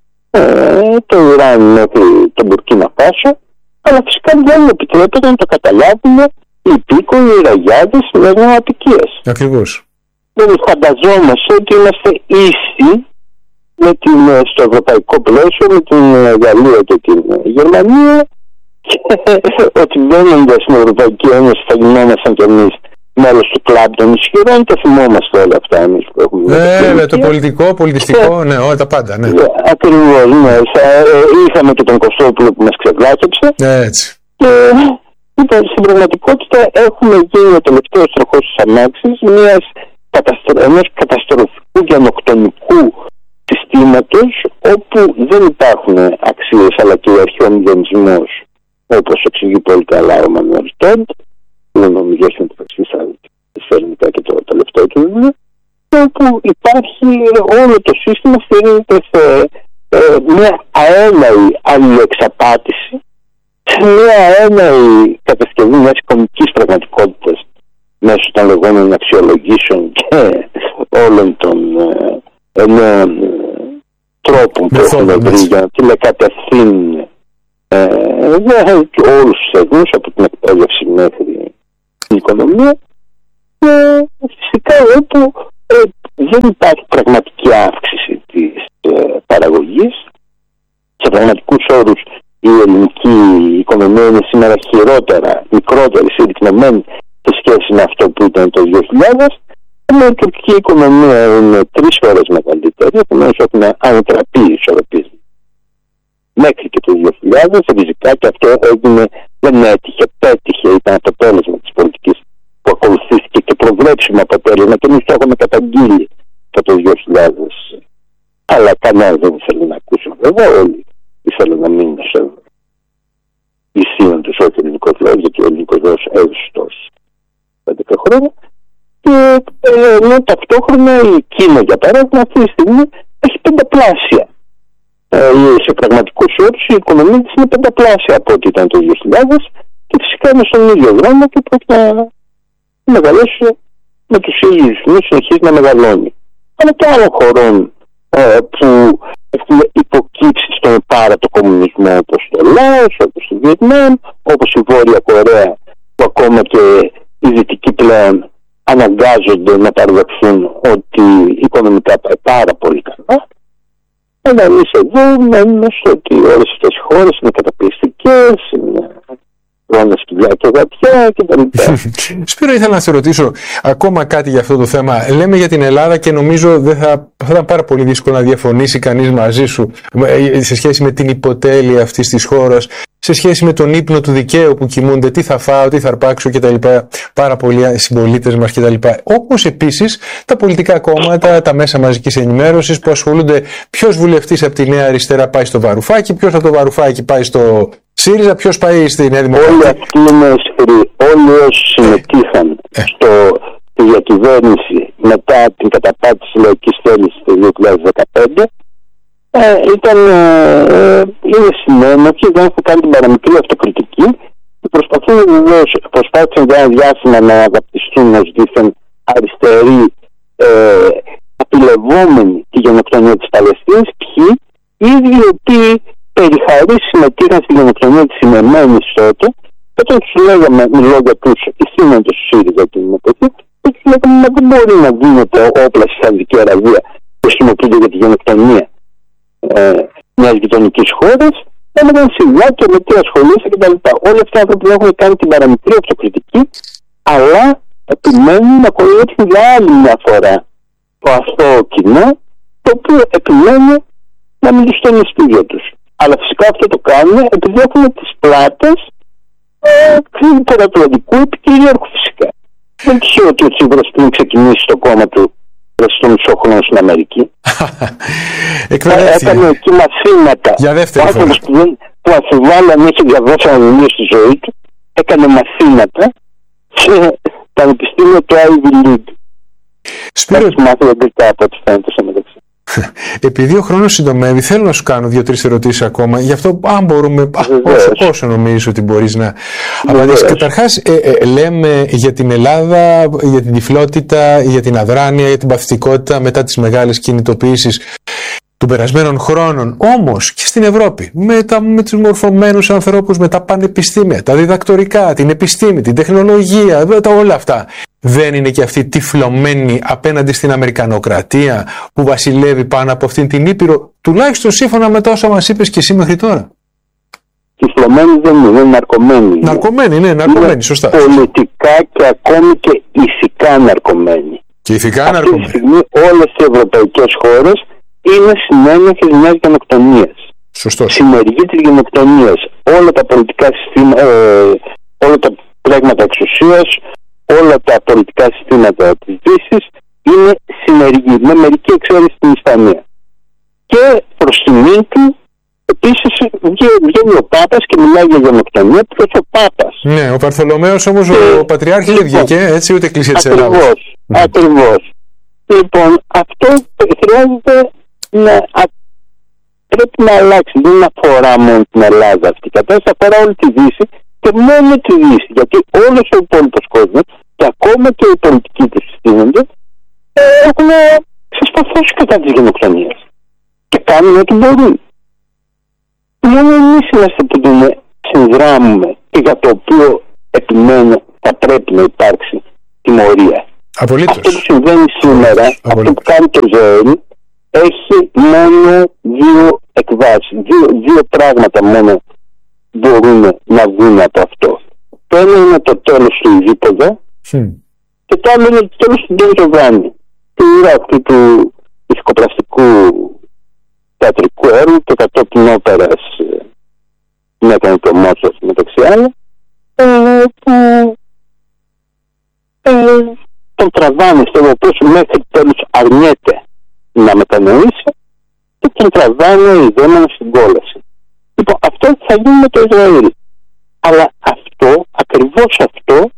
ε, το Ιράν μέχρι τον Μπουρκίνα Φάσο, αλλά φυσικά δεν επιτρέπεται να το καταλάβουν οι υπήκοοι, οι ραγιάδες μιας νοοτικίας. Ακριβώς. Δηλαδή φανταζόμαστε ότι είμαστε ίσοι με την, στο ευρωπαϊκό πλαίσιο με την Γαλλία και την Γερμανία, και ότι μπαίνοντας στην Ευρωπαϊκή Ένωση θα γινόμασταν κι εμείς μέλος του κλαμπ των ισχυρών. Το θυμόμαστε όλα αυτά εμείς που έχουμε. Ναι, το πολιτικό, πολιτιστικό, ναι, όλα τα πάντα. Ναι. Ακριβώς, ναι. Είχαμε και τον Κωστόπουλο που μας ξεβλάκεψε. Έτσι. Και λοιπόν, στην πραγματικότητα έχουμε γίνει ο τελευταίος τροχός της αμάξης μιας καταστρο... ενός καταστροφικού γενοκτονικού συστήματος, όπου δεν υπάρχουν αξίες αλλά και ο μηδενισμός, όπως εξηγεί πολύ καλά ο Μανουέλ Τόντ, που είναι νομιγές μεταξύ της ελληνικά και το τελευταίο του βιβλίο, όπου υπάρχει όλο το σύστημα στηρίζεται σε ε, μια αέναη αλληλοεξαπάτηση, σε μια αέναη κατασκευή μιας εικονικής πραγματικότητας μέσω των λεγόμενων αξιολογήσεων και όλων των ε, νέων τρόπων που έχουν βρει για να τηλεκατευθύνουν ε, όλους τους θεσμούς, από την εκπαίδευση μέχρι την οικονομία, και φυσικά όπου ε, δεν υπάρχει πραγματική αύξηση της ε, παραγωγής. Σε πραγματικούς όρους η ελληνική οικονομία είναι σήμερα χειρότερα, μικρότερη, συρρυκνωμένη σε σχέση με αυτό που ήταν το δύο χιλιάδες. Ενώ η τουρκική οικονομία είναι τρεις φορές μεγαλύτερη, επομένως έχουν ανατραπεί οι ισορροπίες μέχρι και το δύο χιλιάδες. Φυσικά και αυτό έγινε, δεν έτυχε, πέτυχε, ήταν αποτέλεσμα της πολιτικής που ακολουθήθηκε και προβλέψιμο αποτέλεσμα, και εμείς το έχουμε καταγγείλει από το δύο χιλιάδες. Αλλά κανένας δεν ήθελε να ακούσει, βέβαια, όλοι ήθελαν να μείνουν σε ισχύον τους όχι ελληνικός λαός, γιατί ο ελληνικός λαός έδωσε τόσους πέντε χρόνια. Και ενώ ταυτόχρονα η Κίνα, για παράδειγμα, αυτή τη στιγμή έχει πενταπλάσια. Ε, σε πραγματικούς όρους η οικονομία της είναι πενταπλάσια από ό,τι ήταν το δύο χιλιάδες, και φυσικά είναι στον ίδιο δρόμο και πρέπει να μεγαλώσει με τους ίδιους ρυθμούς, συνεχίζει να μεγαλώνει. Αλλά και άλλων χωρών ε, που έχουν υποκύψει στον επάρατο κομμουνισμό, όπως το Λάος, όπως το Βιετνάμ, όπως η Βόρεια Κορέα, που ακόμα και οι δυτικοί πλέον αναγκάζονται να παραδεχθούν ότι οικονομικά πάει πάρα πολύ καλά. Αλλά εμείς εδώ μένουμε στο ότι όλες αυτές οι χώρες είναι καταπιεστικές, είναι ρόνα σκυλιά και γατιά κτλ. Σπύρο, ήθελα να σε ρωτήσω ακόμα κάτι για αυτό το θέμα. Λέμε για την Ελλάδα και νομίζω δεν θα, θα ήταν πάρα πολύ δύσκολο να διαφωνήσει κανείς μαζί σου σε σχέση με την υποτέλεια αυτής της χώρας, σε σχέση με τον ύπνο του δικαίου που κοιμούνται, τι θα φάω, τι θα αρπάξω κτλ. Πάρα πολλοί συμπολίτες μας κτλ. Όπως επίσης τα πολιτικά κόμματα, τα μέσα μαζικής ενημέρωσης που ασχολούνται ποιος βουλευτής από τη Νέα Αριστερά πάει στο Βαρουφάκι, ποιος από το Βαρουφάκι πάει στο ΣΥΡΙΖΑ, ποιος πάει στη Νέα Δημοκρατία. Όλοι αυτοί είναι σφυροί. Όλοι όσοι συμμετείχαν ε. στο, στη διακυβέρνηση μετά την καταπάτηση της λαϊκής θέλησης το δύο χιλιάδες δεκαπέντε, Ε, ήταν, ε, είναι συνένοχοι, δεν έχουν κάνει την παραμικρή αυτοκριτική και προσπαθούν βεβαίως, προσπάθησαν για ένα διάστημα να αναπτυχθούν ως δίθεν αριστεροί, ε, απειλευόμενοι τη γενοκτονία της Παλαιστίνης, ποιοι οι ίδιοι οι οποίοι περιχαρεί συμμετείχαν στη γενοκτονία της Ημερμένης τότε, και όταν τους λέγαμε, μιλώντα τους ηθήνοντες του ΣΥΡΙΖΑ και την εποχή, και τους λέγαμε να δεν μπορεί να δίνεται όπλα στη Σαουδική Αραβία που χρησιμοποιούνται για τη γενοκτονία Ε, μιας γειτονικής χώρας, έμεναν σιγά και με τι ασχολείσαι κτλ. Όλοι αυτοί οι άνθρωποι έχουν κάνει την παραμικρή αυτοκριτική, αλλά επιμένουν να ακολουθήσουν για άλλη μια φορά το αυτό κοινό, το οποίο επιμένει να μην τους στέλνει σπίτια τους. Αλλά φυσικά αυτό το κάνουν επειδή έχουν τις πλάτες του τερατουαντικού επικυρίαρχου φυσικά. Δεν ξέρω ότι ο Τσίπρας πριν ξεκινήσει το κόμμα του στον μισό χρόνο στην Αμερική. Έκανε εκεί μαθήματα. Για δεύτερη φορά. Που, δεν, που αφιβάλλει αν έχει διαβάσει ένα βιβλίο στη ζωή του, έκανε μαθήματα σε πανεπιστήμιο του Ivy League. Σπύρο, έχει μάθει αγγλικά από ό,τι φαίνεται σε μεταξύ. Επειδή ο χρόνος συντομεύει, θέλω να σου κάνω δύο-τρεις ερωτήσεις ακόμα. Γι' αυτό, αν μπορούμε, όσο, όσο νομίζεις ότι μπορείς να απαντήσεις. Καταρχάς, ε, ε, λέμε για την Ελλάδα, για την τυφλότητα, για την αδράνεια, για την παθητικότητα μετά τις μεγάλες κινητοποιήσεις των περασμένων χρόνων. Όμως και στην Ευρώπη, με, τα, με τους μορφωμένους ανθρώπους, με τα πανεπιστήμια, τα διδακτορικά, την επιστήμη, την τεχνολογία, τα, όλα αυτά. Δεν είναι και αυτή τυφλωμένη απέναντι στην Αμερικανοκρατία που βασιλεύει πάνω από αυτήν την Ήπειρο, τουλάχιστον σύμφωνα με τα όσα μας είπες και εσύ μέχρι τώρα? Τυφλωμένη δεν είναι, είναι ναρκωμένη. Ναρκωμένη, ναι, ναρκωμένη, είναι σωστά. Πολιτικά και ακόμη και ηθικά ναρκωμένη. Και ηθικά ναρκωμένη. Αυτή τη στιγμή όλες οι ευρωπαϊκές χώρες είναι συνένοχες μιας γενοκτονίας. Σωστός. Συνεργή της γενοκτονίας. Όλα τα πολιτικά συστήματα, ε, όλα τα πλέγματα εξουσίας, όλα τα πολιτικά συστήματα της Δύσης είναι συνεργή, με μερική εξαίρεση στην Ισπανία. Και προς τιμήν του, επίσης, βγαίνει ο Πάπας και μιλάει για γενοκτονία, ποιος ο Πάπας. Ναι, ο Παρθολομαίος όμως, και ο Πατριάρχης δεν βγήκε, έτσι, ούτε εκκλησία της Ελλάδας. Ακριβώς, ναι. Ακριβώς. Λοιπόν, αυτό χρειάζεται να πρέπει να αλλάξει. Δεν αφορά μόνο την Ελλάδα αυτή η κατάσταση, αφορά όλη τη Δύση και μόνο τη Δύση. Γιατί όλος ο υπόλοιπος κόσμος και ακόμα και οι πολιτικοί του συστήνονται έχουν ξεσπαθώσει κατά της γενοκτονίας και κάνουν ό,τι μπορούν. Μόνο εμείς είμαστε που τον συνδράμουμε και για το οποίο επιμένω θα πρέπει να υπάρξει τιμωρία. Απολύτως. Αυτό που συμβαίνει σήμερα, αυτό που κάνει το Ζωέλ, έχει μόνο δύο εκβάσεις. Δύο, δύο πράγματα μόνο μπορούν να βγουν από αυτό. Το ένα είναι το τέλος του Ιδίποδα mm. και το άλλο είναι το τέλος του Ντον Τζοβάνι, του αυτού του ηθικοπλαστικού θεατρικού έργου και κατόπιν όπερας με έκανε το Μότσαρτ μεταξύ άλλων, ε, που ε, τον τραβάνε στο οποίο μέχρι τέλος αρνιέται να μετανοήσει και τον τραβάνε οι δαίμονες στην κόλαση. Λοιπόν, αυτό θα γίνει με το Ισραήλ. Αλλά αυτό, ακριβώς αυτό,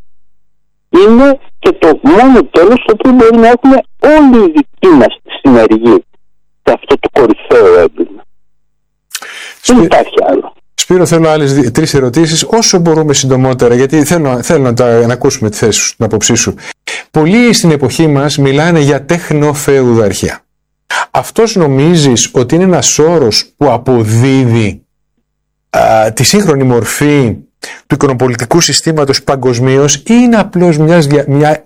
είναι και το μόνο τέλος το οποίο μπορεί να έχουμε όλοι οι δικοί μας συνεργοί σε αυτό το κορυφαίο έγκλημα. Σπυ... Δεν υπάρχει άλλο. Σπύρο, θέλω άλλες τρεις ερωτήσεις, όσο μπορούμε συντομότερα, γιατί θέλω, θέλω να, τα, να ακούσουμε τη θέση σου, την απόψή σου. Πολλοί στην εποχή μας μιλάνε για τεχνοφεουδαρχία. Αυτός νομίζεις ότι είναι ένας όρος που αποδίδει α, τη σύγχρονη μορφή του οικονομοπολιτικού συστήματος παγκοσμίως ή είναι απλώς μιας, μια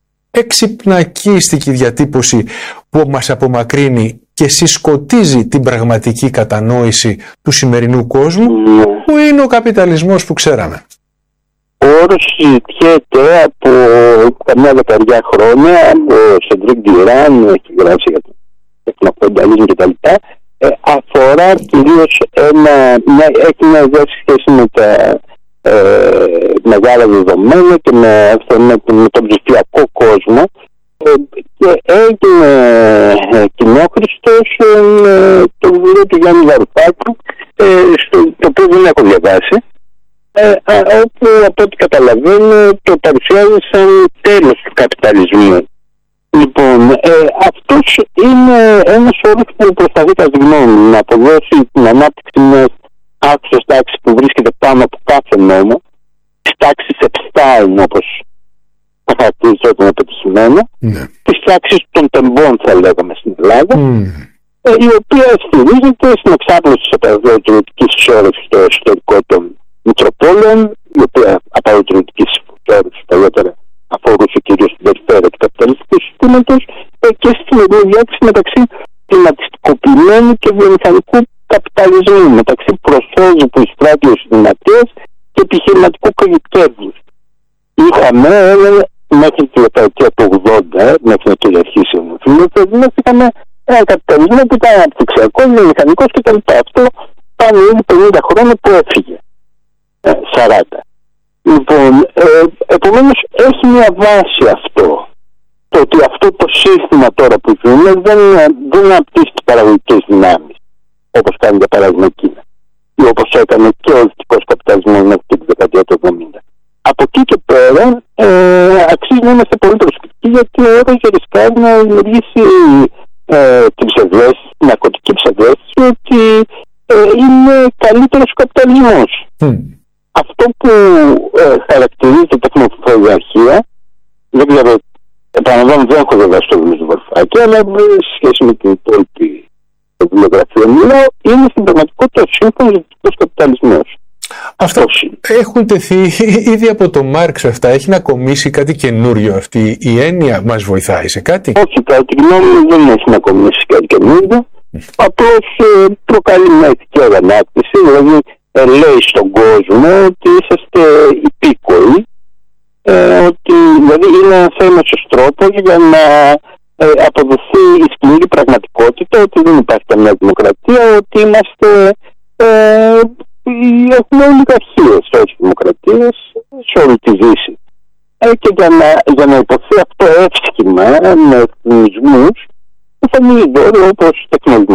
εξυπνακίστικη διατύπωση που μας απομακρύνει και συσκοτίζει την πραγματική κατανόηση του σημερινού κόσμου mm. που είναι ο καπιταλισμός που ξέραμε? Ο όρος συζητιέται από καμιά δεκαριά χρόνια. Ο Σεντρίκ Ντιράν έχει γράψει για τον τεχνοκαπιταλισμό κτλ. Ε, αφορά κυρίως ένα, μια, έχει μια ιδέα σχέση με τα ε, μεγάλα δεδομένα και με, αυτό, με, με τον ψηφιακό κόσμο, ε, και έγινε ε, κοινόχρηστος ε, το βιβλίο του Γιάννη Βαρουφάκου, ε, στο, το οποίο δεν έχω διαβάσει, ε, α, όπου από ό,τι καταλαβαίνω το παρουσιάζει σαν τέλος του καπιταλισμού. Λοιπόν, ε, αυτός είναι ένας όρος που προσπαθεί κατά τη γνώμη να αποδώσει την ανάπτυξη μιας άκουσας τάξης που βρίσκεται πάνω από κάθε νόμο, της τάξης Επστάιν, όπως θα χαρακτηριζόταν αποτυχημένα, mm. της τάξης των τεμπών, θα λέγαμε στην Ελλάδα, mm. ε, η οποία στηρίζεται στην εξάπλωση της απαραδοτηρητικής ισόρρευσης στο εσωτερικό των Μητροπόλεων, η οποία απαραδοτηρητικής ισόρρευσης παλιότερα αφορούσε κυρίως την περιφέρεια του καπιταλιστικού συστήματος, ε, και στην διάκριση μεταξύ κλιματιστικοποιημένου και βιομηχανικού καπιταλισμού, μεταξύ προσώζου που εισπράττει ως δυνατές και επιχειρηματικού κωδικεύους. Είχαμε μέχρι τη δεκαετία του ογδόντα, μέχρι να κυριαρχήσει ο Μουφιλόφιλος, είχαμε ένα καπιταλισμό που ήταν αναπτυξιακός, βιομηχανικός κτλ. Αυτό πάνε ήδη πενήντα χρόνια που έφυγε, ε, σαράντα. Λοιπόν, ε, επομένως έχει μια βάση αυτό. Το ότι αυτό το σύστημα τώρα που ζούμε δεν, δεν αναπτύσσει τις παραγωγικές δυνάμεις, όπως κάνει για παράδειγμα η Κίνα, ή όπως έκανε και ο δυτικός καπιταλισμός μέχρι τη δεκαετία του εβδομήντα. Από εκεί και πέρα ε, αξίζει να είμαστε πολύ προσεκτικοί, γιατί ο όρος ρισκάρει να δημιουργήσει ε, την ψευδαίσθηση, την ναρκωτική ψευδαίσθηση ότι ε, είναι καλύτερος ο καπιταλισμός. Mm. Αυτό που ε, χαρακτηρίζει την τεχνοφεουδαρχία, δεν ξέρω, επαναλαμβάνω, δεν έχω διαβάσει το βιβλίο του Βαρουφάκη, αλλά σε σχέση με την υπόλοιπη βιβλιογραφία μιλάω, είναι στην πραγματικότητα ο σύγχρονος δυτικός καπιταλισμός. Αυτά έχουν τεθεί ήδη από τον Μάρξ αυτά. Έχει να κομίσει κάτι καινούριο αυτή η έννοια? Μας βοηθάει σε κάτι? Όχι, κατά τη γνώμη μου δεν έχει να κομίσει κάτι καινούριο. Απλώς ε, προκαλεί μια ηθική αγανάκτηση, δηλαδή ε, λέει στον κόσμο ότι είσαστε υπήκοοι, ε, ότι δηλαδή είναι ένας έμεσος τρόπος για να ε, αποδοθεί η σκηνική πραγματικότητα ότι δεν υπάρχει καμιά δημοκρατία, ότι είμαστε ε, έχουμε ολιγαρχίες, όχι δημοκρατίες, σε όλη τη Δύση. Ε, και για να, για να υποθεί αυτό εύσχημα με εθνισμούς, που θα μιλεί δώρο όπως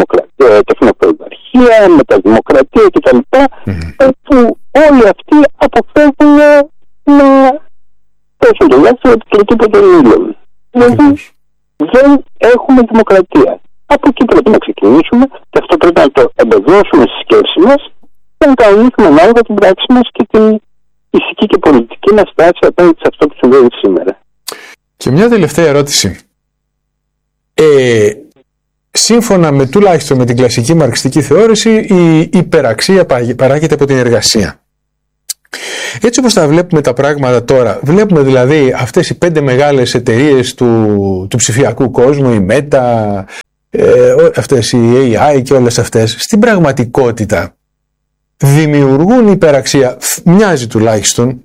τεχνοφεουδαρχία, μεταδημοκρατία κτλ. Mm-hmm. που όλοι αυτοί αποφεύγουν να θέσουν το λάθος ότι το τίποτα δεν μιλούν. Δηλαδή δεν έχουμε δημοκρατία. Από εκεί πρέπει να ξεκινήσουμε και αυτό πρέπει να το εμπεδώσουμε στη σκέψη μας και να κανονίσουμε ανάλογα την πράξη μας και την ηθική και πολιτική μας στάση απέναντι σε αυτό που συμβαίνει σήμερα. Και μια τελευταία ερώτηση. Ε, σύμφωνα με τουλάχιστον με την κλασική μαρξιστική θεώρηση, η υπεραξία παράγεται από την εργασία. Έτσι όπως τα βλέπουμε τα πράγματα τώρα, βλέπουμε δηλαδή αυτές οι πέντε μεγάλες εταιρείες του, του ψηφιακού κόσμου, η Meta, ε, αυτές οι έι άι και όλες αυτές, στην πραγματικότητα δημιουργούν υπεραξία, μοιάζει τουλάχιστον,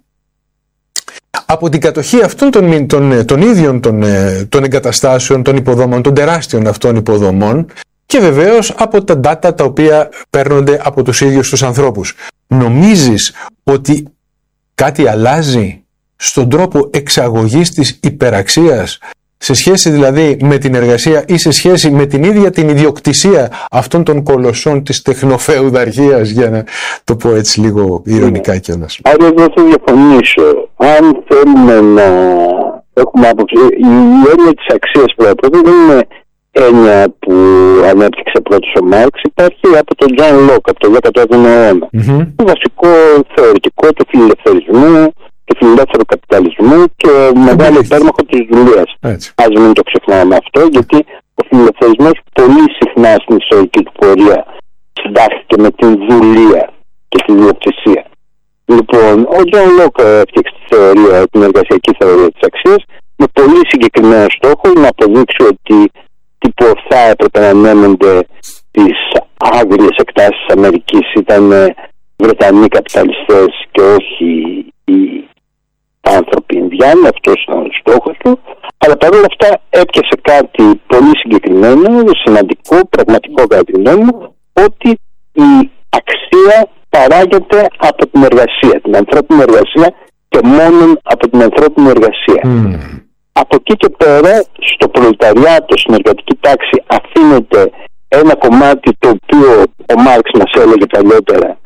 από την κατοχή αυτών των, των, των ίδιων των, των εγκαταστάσεων, των υποδομών, των τεράστιων αυτών υποδομών και βεβαίως από τα data τα οποία παίρνονται από τους ίδιους τους ανθρώπους. Νομίζεις ότι κάτι αλλάζει στον τρόπο εξαγωγής της υπεραξίας, σε σχέση δηλαδή με την εργασία ή σε σχέση με την ίδια την ιδιοκτησία αυτών των κολοσσών της τεχνοφεουδαρχίας, για να το πω έτσι λίγο ειρωνικά κιόλας? Άρα δεν θα διαφωνήσω. Αν θέλουμε να έχουμε άποψη, η έννοια της αξίας πρώτα δεν είναι έννοια που ανέπτυξε πρώτος ο Μάρξ, υπάρχει από τον Τζον Λοκ, από τον δέκατο έβδομο αιώνα. Mm-hmm. Το βασικό θεωρητικό του φιλελευθερισμού, του φιλελεύθερου καπιταλισμού και μεγάλο υπέρμαχο της δουλείας. Ας μην το ξεχνάμε αυτό, γιατί ο φιλελευθερισμός πολύ συχνά στην ιστορική του πορεία συντάχθηκε με την δουλεία και την ιδιοκτησία. Λοιπόν, ο Τζον Λοκ έφτιαξε τη θεωρία, την εργασιακή θεωρία της αξίας, με πολύ συγκεκριμένο στόχο να αποδείξει ότι τύπο θα έπρεπε να ανέμονται τις άγριες εκτάσεις της Αμερικής ήταν Βρετανοί καπιταλιστές και όχι οι άνθρωποι Ινδιάνοι, αυτός ήταν ο στόχος του, αλλά παρόλα αυτά έπιασε κάτι πολύ συγκεκριμένο, σημαντικό, πραγματικό κατά τη γνώμη μου, ότι η αξία παράγεται από την εργασία, την ανθρώπινη εργασία και μόνο από την ανθρώπινη εργασία. Mm. Από εκεί και πέρα, στο προλεταριάτο, στην εργατική τάξη, αφήνεται ένα κομμάτι το οποίο ο Μάρξ μας έλεγε παλιότερα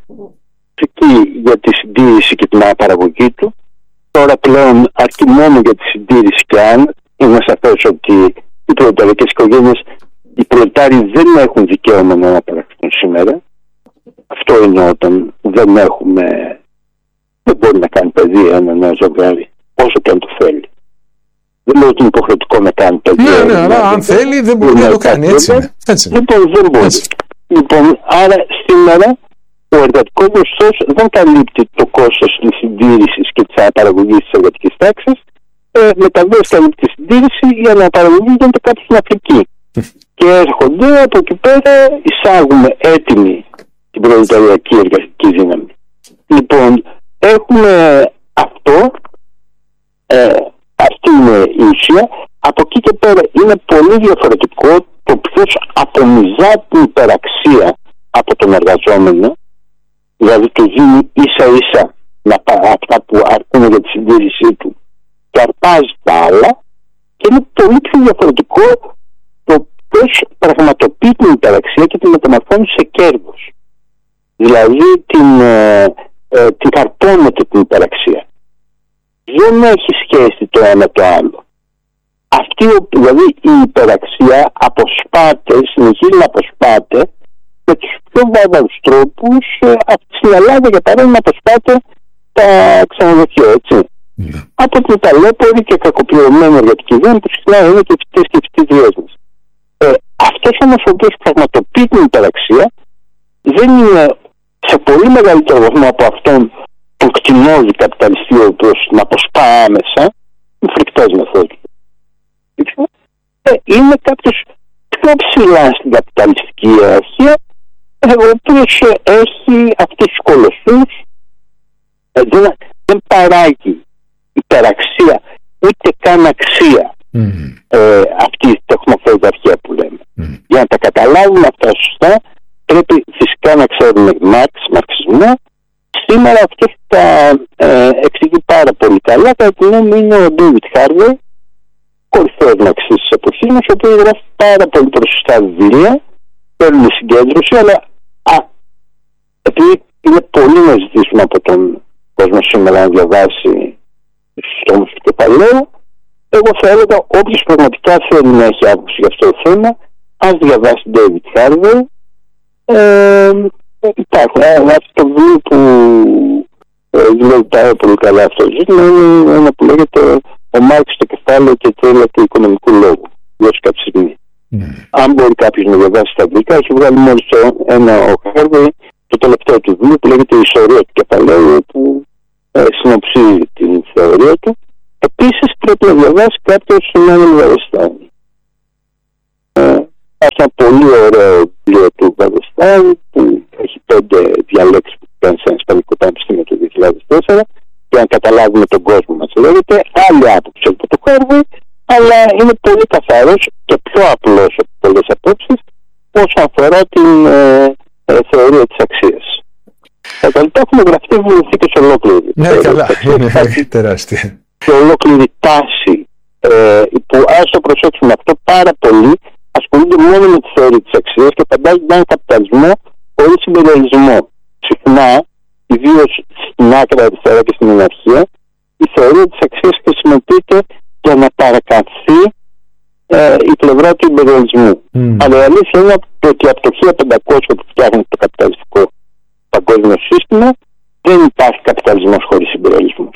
για τη συντήρηση και την αναπαραγωγή του. Τώρα πλέον αρκεί μόνο για τη συντήρηση και αν είναι σαφές ότι οι προλεταρικές οικογένειες, οι προλετάριοι δεν έχουν δικαίωμα να αναπαραχθούν σήμερα. Αυτό είναι όταν δεν έχουμε, δεν μπορεί να κάνει παιδί ένα νέο ζευγάρι, όσο και αν το θέλει. Δεν λέω ότι είναι υποχρεωτικό να κάνει παιδί. Ναι, ναι, αλλά αν θέλει δεν μπορεί να το κάνει, έτσι είναι. Λοιπόν, δεν μπορεί. Λοιπόν, άρα σήμερα ο εργατικός μισθός δεν καλύπτει το κόστος της συντήρησης και της αναπαραγωγής της εργατικής τάξης. Ε, μεταβίως καλύπτει τη συντήρηση, η αναπαραγωγή γίνεται κάπου στην Αφρική. Και έρχονται από εκεί πέρα, εισάγουμε έτοιμη την προλεταριακή εργατική δύναμη. Λοιπόν, έχουμε αυτό, ε, αυτή είναι η ουσία. Από εκεί και πέρα είναι πολύ διαφορετικό το ποιος απομυζά την υπεραξία από τον εργαζόμενο, δηλαδή του δίνει ίσα ίσα να, αυτά που αρκούν για τη συντήρησή του και αρπάζει τα άλλα, και είναι πολύ πιο διαφορετικό το ποιος πραγματοποιεί την υπεραξία και την μεταμορφώνει σε κέρδος. Δηλαδή την, ε, ε, την καρπώνεται την υπεραξία. Δεν έχει σχέση το ένα το άλλο. Αυτή, δηλαδή η υπεραξία αποσπάται, συνεχίζει να αποσπάται με τους πιο βάβαρους τρόπους. Ε, στην Ελλάδα για παράδειγμα αποσπάται τα ξενοδοχεία, έτσι. Yeah. Από την ταλέπορη και κακοπληρωμένη εργατική δύναμη που συχνά είναι και φοιτητές και φοιτητριές μας. Ε, αυτός όμως ο οποίος πραγματοποιεί την υπεραξία δεν είναι σε πολύ μεγαλύτερο βαθμό από αυτόν τον κτηνόδη καπιταλιστή ο οποίος την αποσπά άμεσα με φρικτές μεθόδους. Ε, είναι κάποιος πιο ψηλά στην καπιταλιστική ιεραρχία, ο οποίος έχει αυτούς τους κολοσσούς, ε, δεν, δεν παράγει υπεραξία ούτε καν αξία mm. ε, αυτή η τεχνοφεουδαρχία που λέμε. Mm. Για να τα καταλάβουμε αυτά σωστά πρέπει φυσικά να ξέρουμε Μάρξ, μαρξισμό. Σήμερα αυτό τα ε, εξηγεί πάρα πολύ καλά. Κατά τη γνώμη είναι ο Ντέιβιτ Χάρβεϊ, κορυφαίος μαρξιστής της εποχής μας, ο οποίος γράφει πάρα πολύ προσεκτικά βιβλία, παίρνει συγκέντρωση, αλλά α, επειδή είναι πολύ να ζητήσουμε από τον κόσμο σήμερα να διαβάσει στους τόμους του κεφαλαίου, εγώ θα έλεγα όποιος πραγματικά θέλει να έχει άποψη για αυτό το θέμα, ας διαβάσει τον Ντέιβιτ Χάρβεϊ. Ε, υπάρχουν. Ε, αυτό το βιβλίο που ε, δουλεύει πάρα πολύ καλά αυτό το ζήτημα είναι ένα που λέγεται «Ο Μάρξ στο κεφάλαιο και τέλεια του οικονομικού λόγου». Δώσει κάποια στιγμή. Mm. Αν μπορεί κάποιος να διαβάσει τα αγγλικά, έχει βγάλει μόλις ένα ο Χάρβεϊ, το τελευταίο του βιβλίο που λέγεται «Η ιστορία του κεφαλαίου», που ε, συνοψίζει την θεωρία του. Επίσης πρέπει να διαβάσει κάποιος τον Έμιλ Βαρδεστάιν. Έχει ένα πολύ ωραίο βιβλίο του Βαρδεστάιν που έχει πέντε διαλέξεις που κάνει σε ένα Ισπανικό πανεπιστήμιο το δύο χιλιάδες τέσσερα, για να καταλάβουμε τον κόσμο μας. Λέγεται άλλη άποψη από το Χάρβεϊ, αλλά είναι πολύ καθαρός και πιο απλός από πολλές απόψεις όσον αφορά την ε, ε, θεωρία της αξίας. Τα λοιπά έχουν γραφτεί βιβλιοθήκες ολόκληρη. Ναι, καλά, είναι τεράστια. Και ολόκληρη τάση ε, που ας το προσέξουμε αυτό πάρα πολύ, ασχολούνται μόνο με τη θεωρία της αξίας και φαντάζονται έναν καπιταλισμό χωρίς συμπεριαλισμό. Συχνά, ιδίως στην άκρα αριστερά και στην μοναρχία, η θεωρία της αξίας χρησιμοποιείται για να παρακαμφθεί ε, η πλευρά του υπεριαλισμού. Mm. Αλλά η αλήθεια είναι ότι από το χίλια πεντακόσια που φτιάχνει το καπιταλιστικό παγκόσμιο σύστημα, δεν υπάρχει καπιταλισμός χωρίς υπεριαλισμό.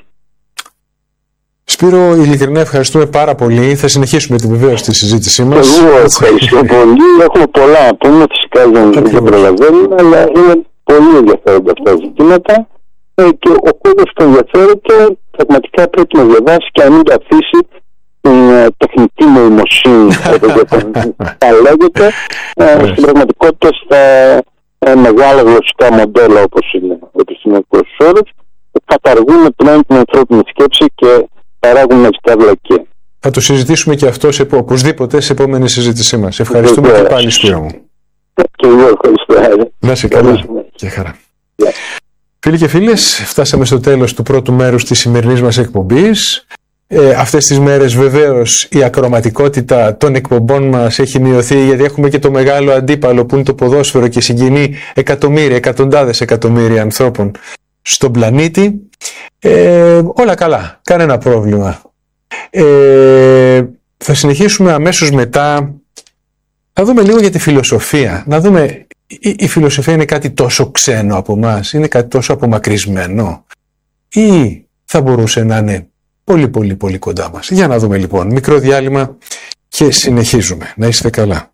Σπύρο, ειλικρινά ευχαριστούμε πάρα πολύ. Θα συνεχίσουμε την βεβαίως στη συζήτησή μας. Εγώ ευχαριστώ πολύ. Έχουμε πολλά να πούμε, φυσικά δεν προλαβαίνουμε, αλλά είναι πολύ ενδιαφέροντα αυτά τα ζητήματα ε, και ο κόσμος που ενδιαφέρεται πραγματικά πρέπει να διαβάσει και να μην το αφήσει την ε, τεχνητή νοημοσύνη, θα λέγεται, ε, στην πραγματικότητα στα ε, μεγάλα γλωσσικά μοντέλα όπως είναι ο επιστημονικός όρος, που καταργούν πλέον την ανθρώπινη σκέψη και παράγουν μαζικά βλακεία. Θα το συζητήσουμε και αυτό σε, οπωσδήποτε σε επόμενη συζήτησή μας. Ευχαριστούμε και πάλι, Σπύρο μου. Και εγώ ευχαριστώ. Να είσαι καλά και χαρά. Yeah. Φίλοι και φίλες, φτάσαμε στο τέλος του πρώτου μέρους της σημερινής μας εκπομπής. Ε, αυτές τις μέρες βεβαίως η ακροματικότητα των εκπομπών μας έχει μειωθεί, γιατί έχουμε και το μεγάλο αντίπαλο που είναι το ποδόσφαιρο και συγκινεί εκατομμύρια, εκατοντάδες εκατομμύρια ανθρώπων στον πλανήτη. Ε, όλα καλά, κανένα πρόβλημα. Ε, θα συνεχίσουμε αμέσως μετά. Θα δούμε λίγο για τη φιλοσοφία. Να δούμε, η, η φιλοσοφία είναι κάτι τόσο ξένο από μας, είναι κάτι τόσο απομακρυσμένο, ή θα μπορούσε να είναι πολύ πολύ πολύ κοντά μας. Για να δούμε λοιπόν. Μικρό διάλειμμα και συνεχίζουμε. Να είστε καλά.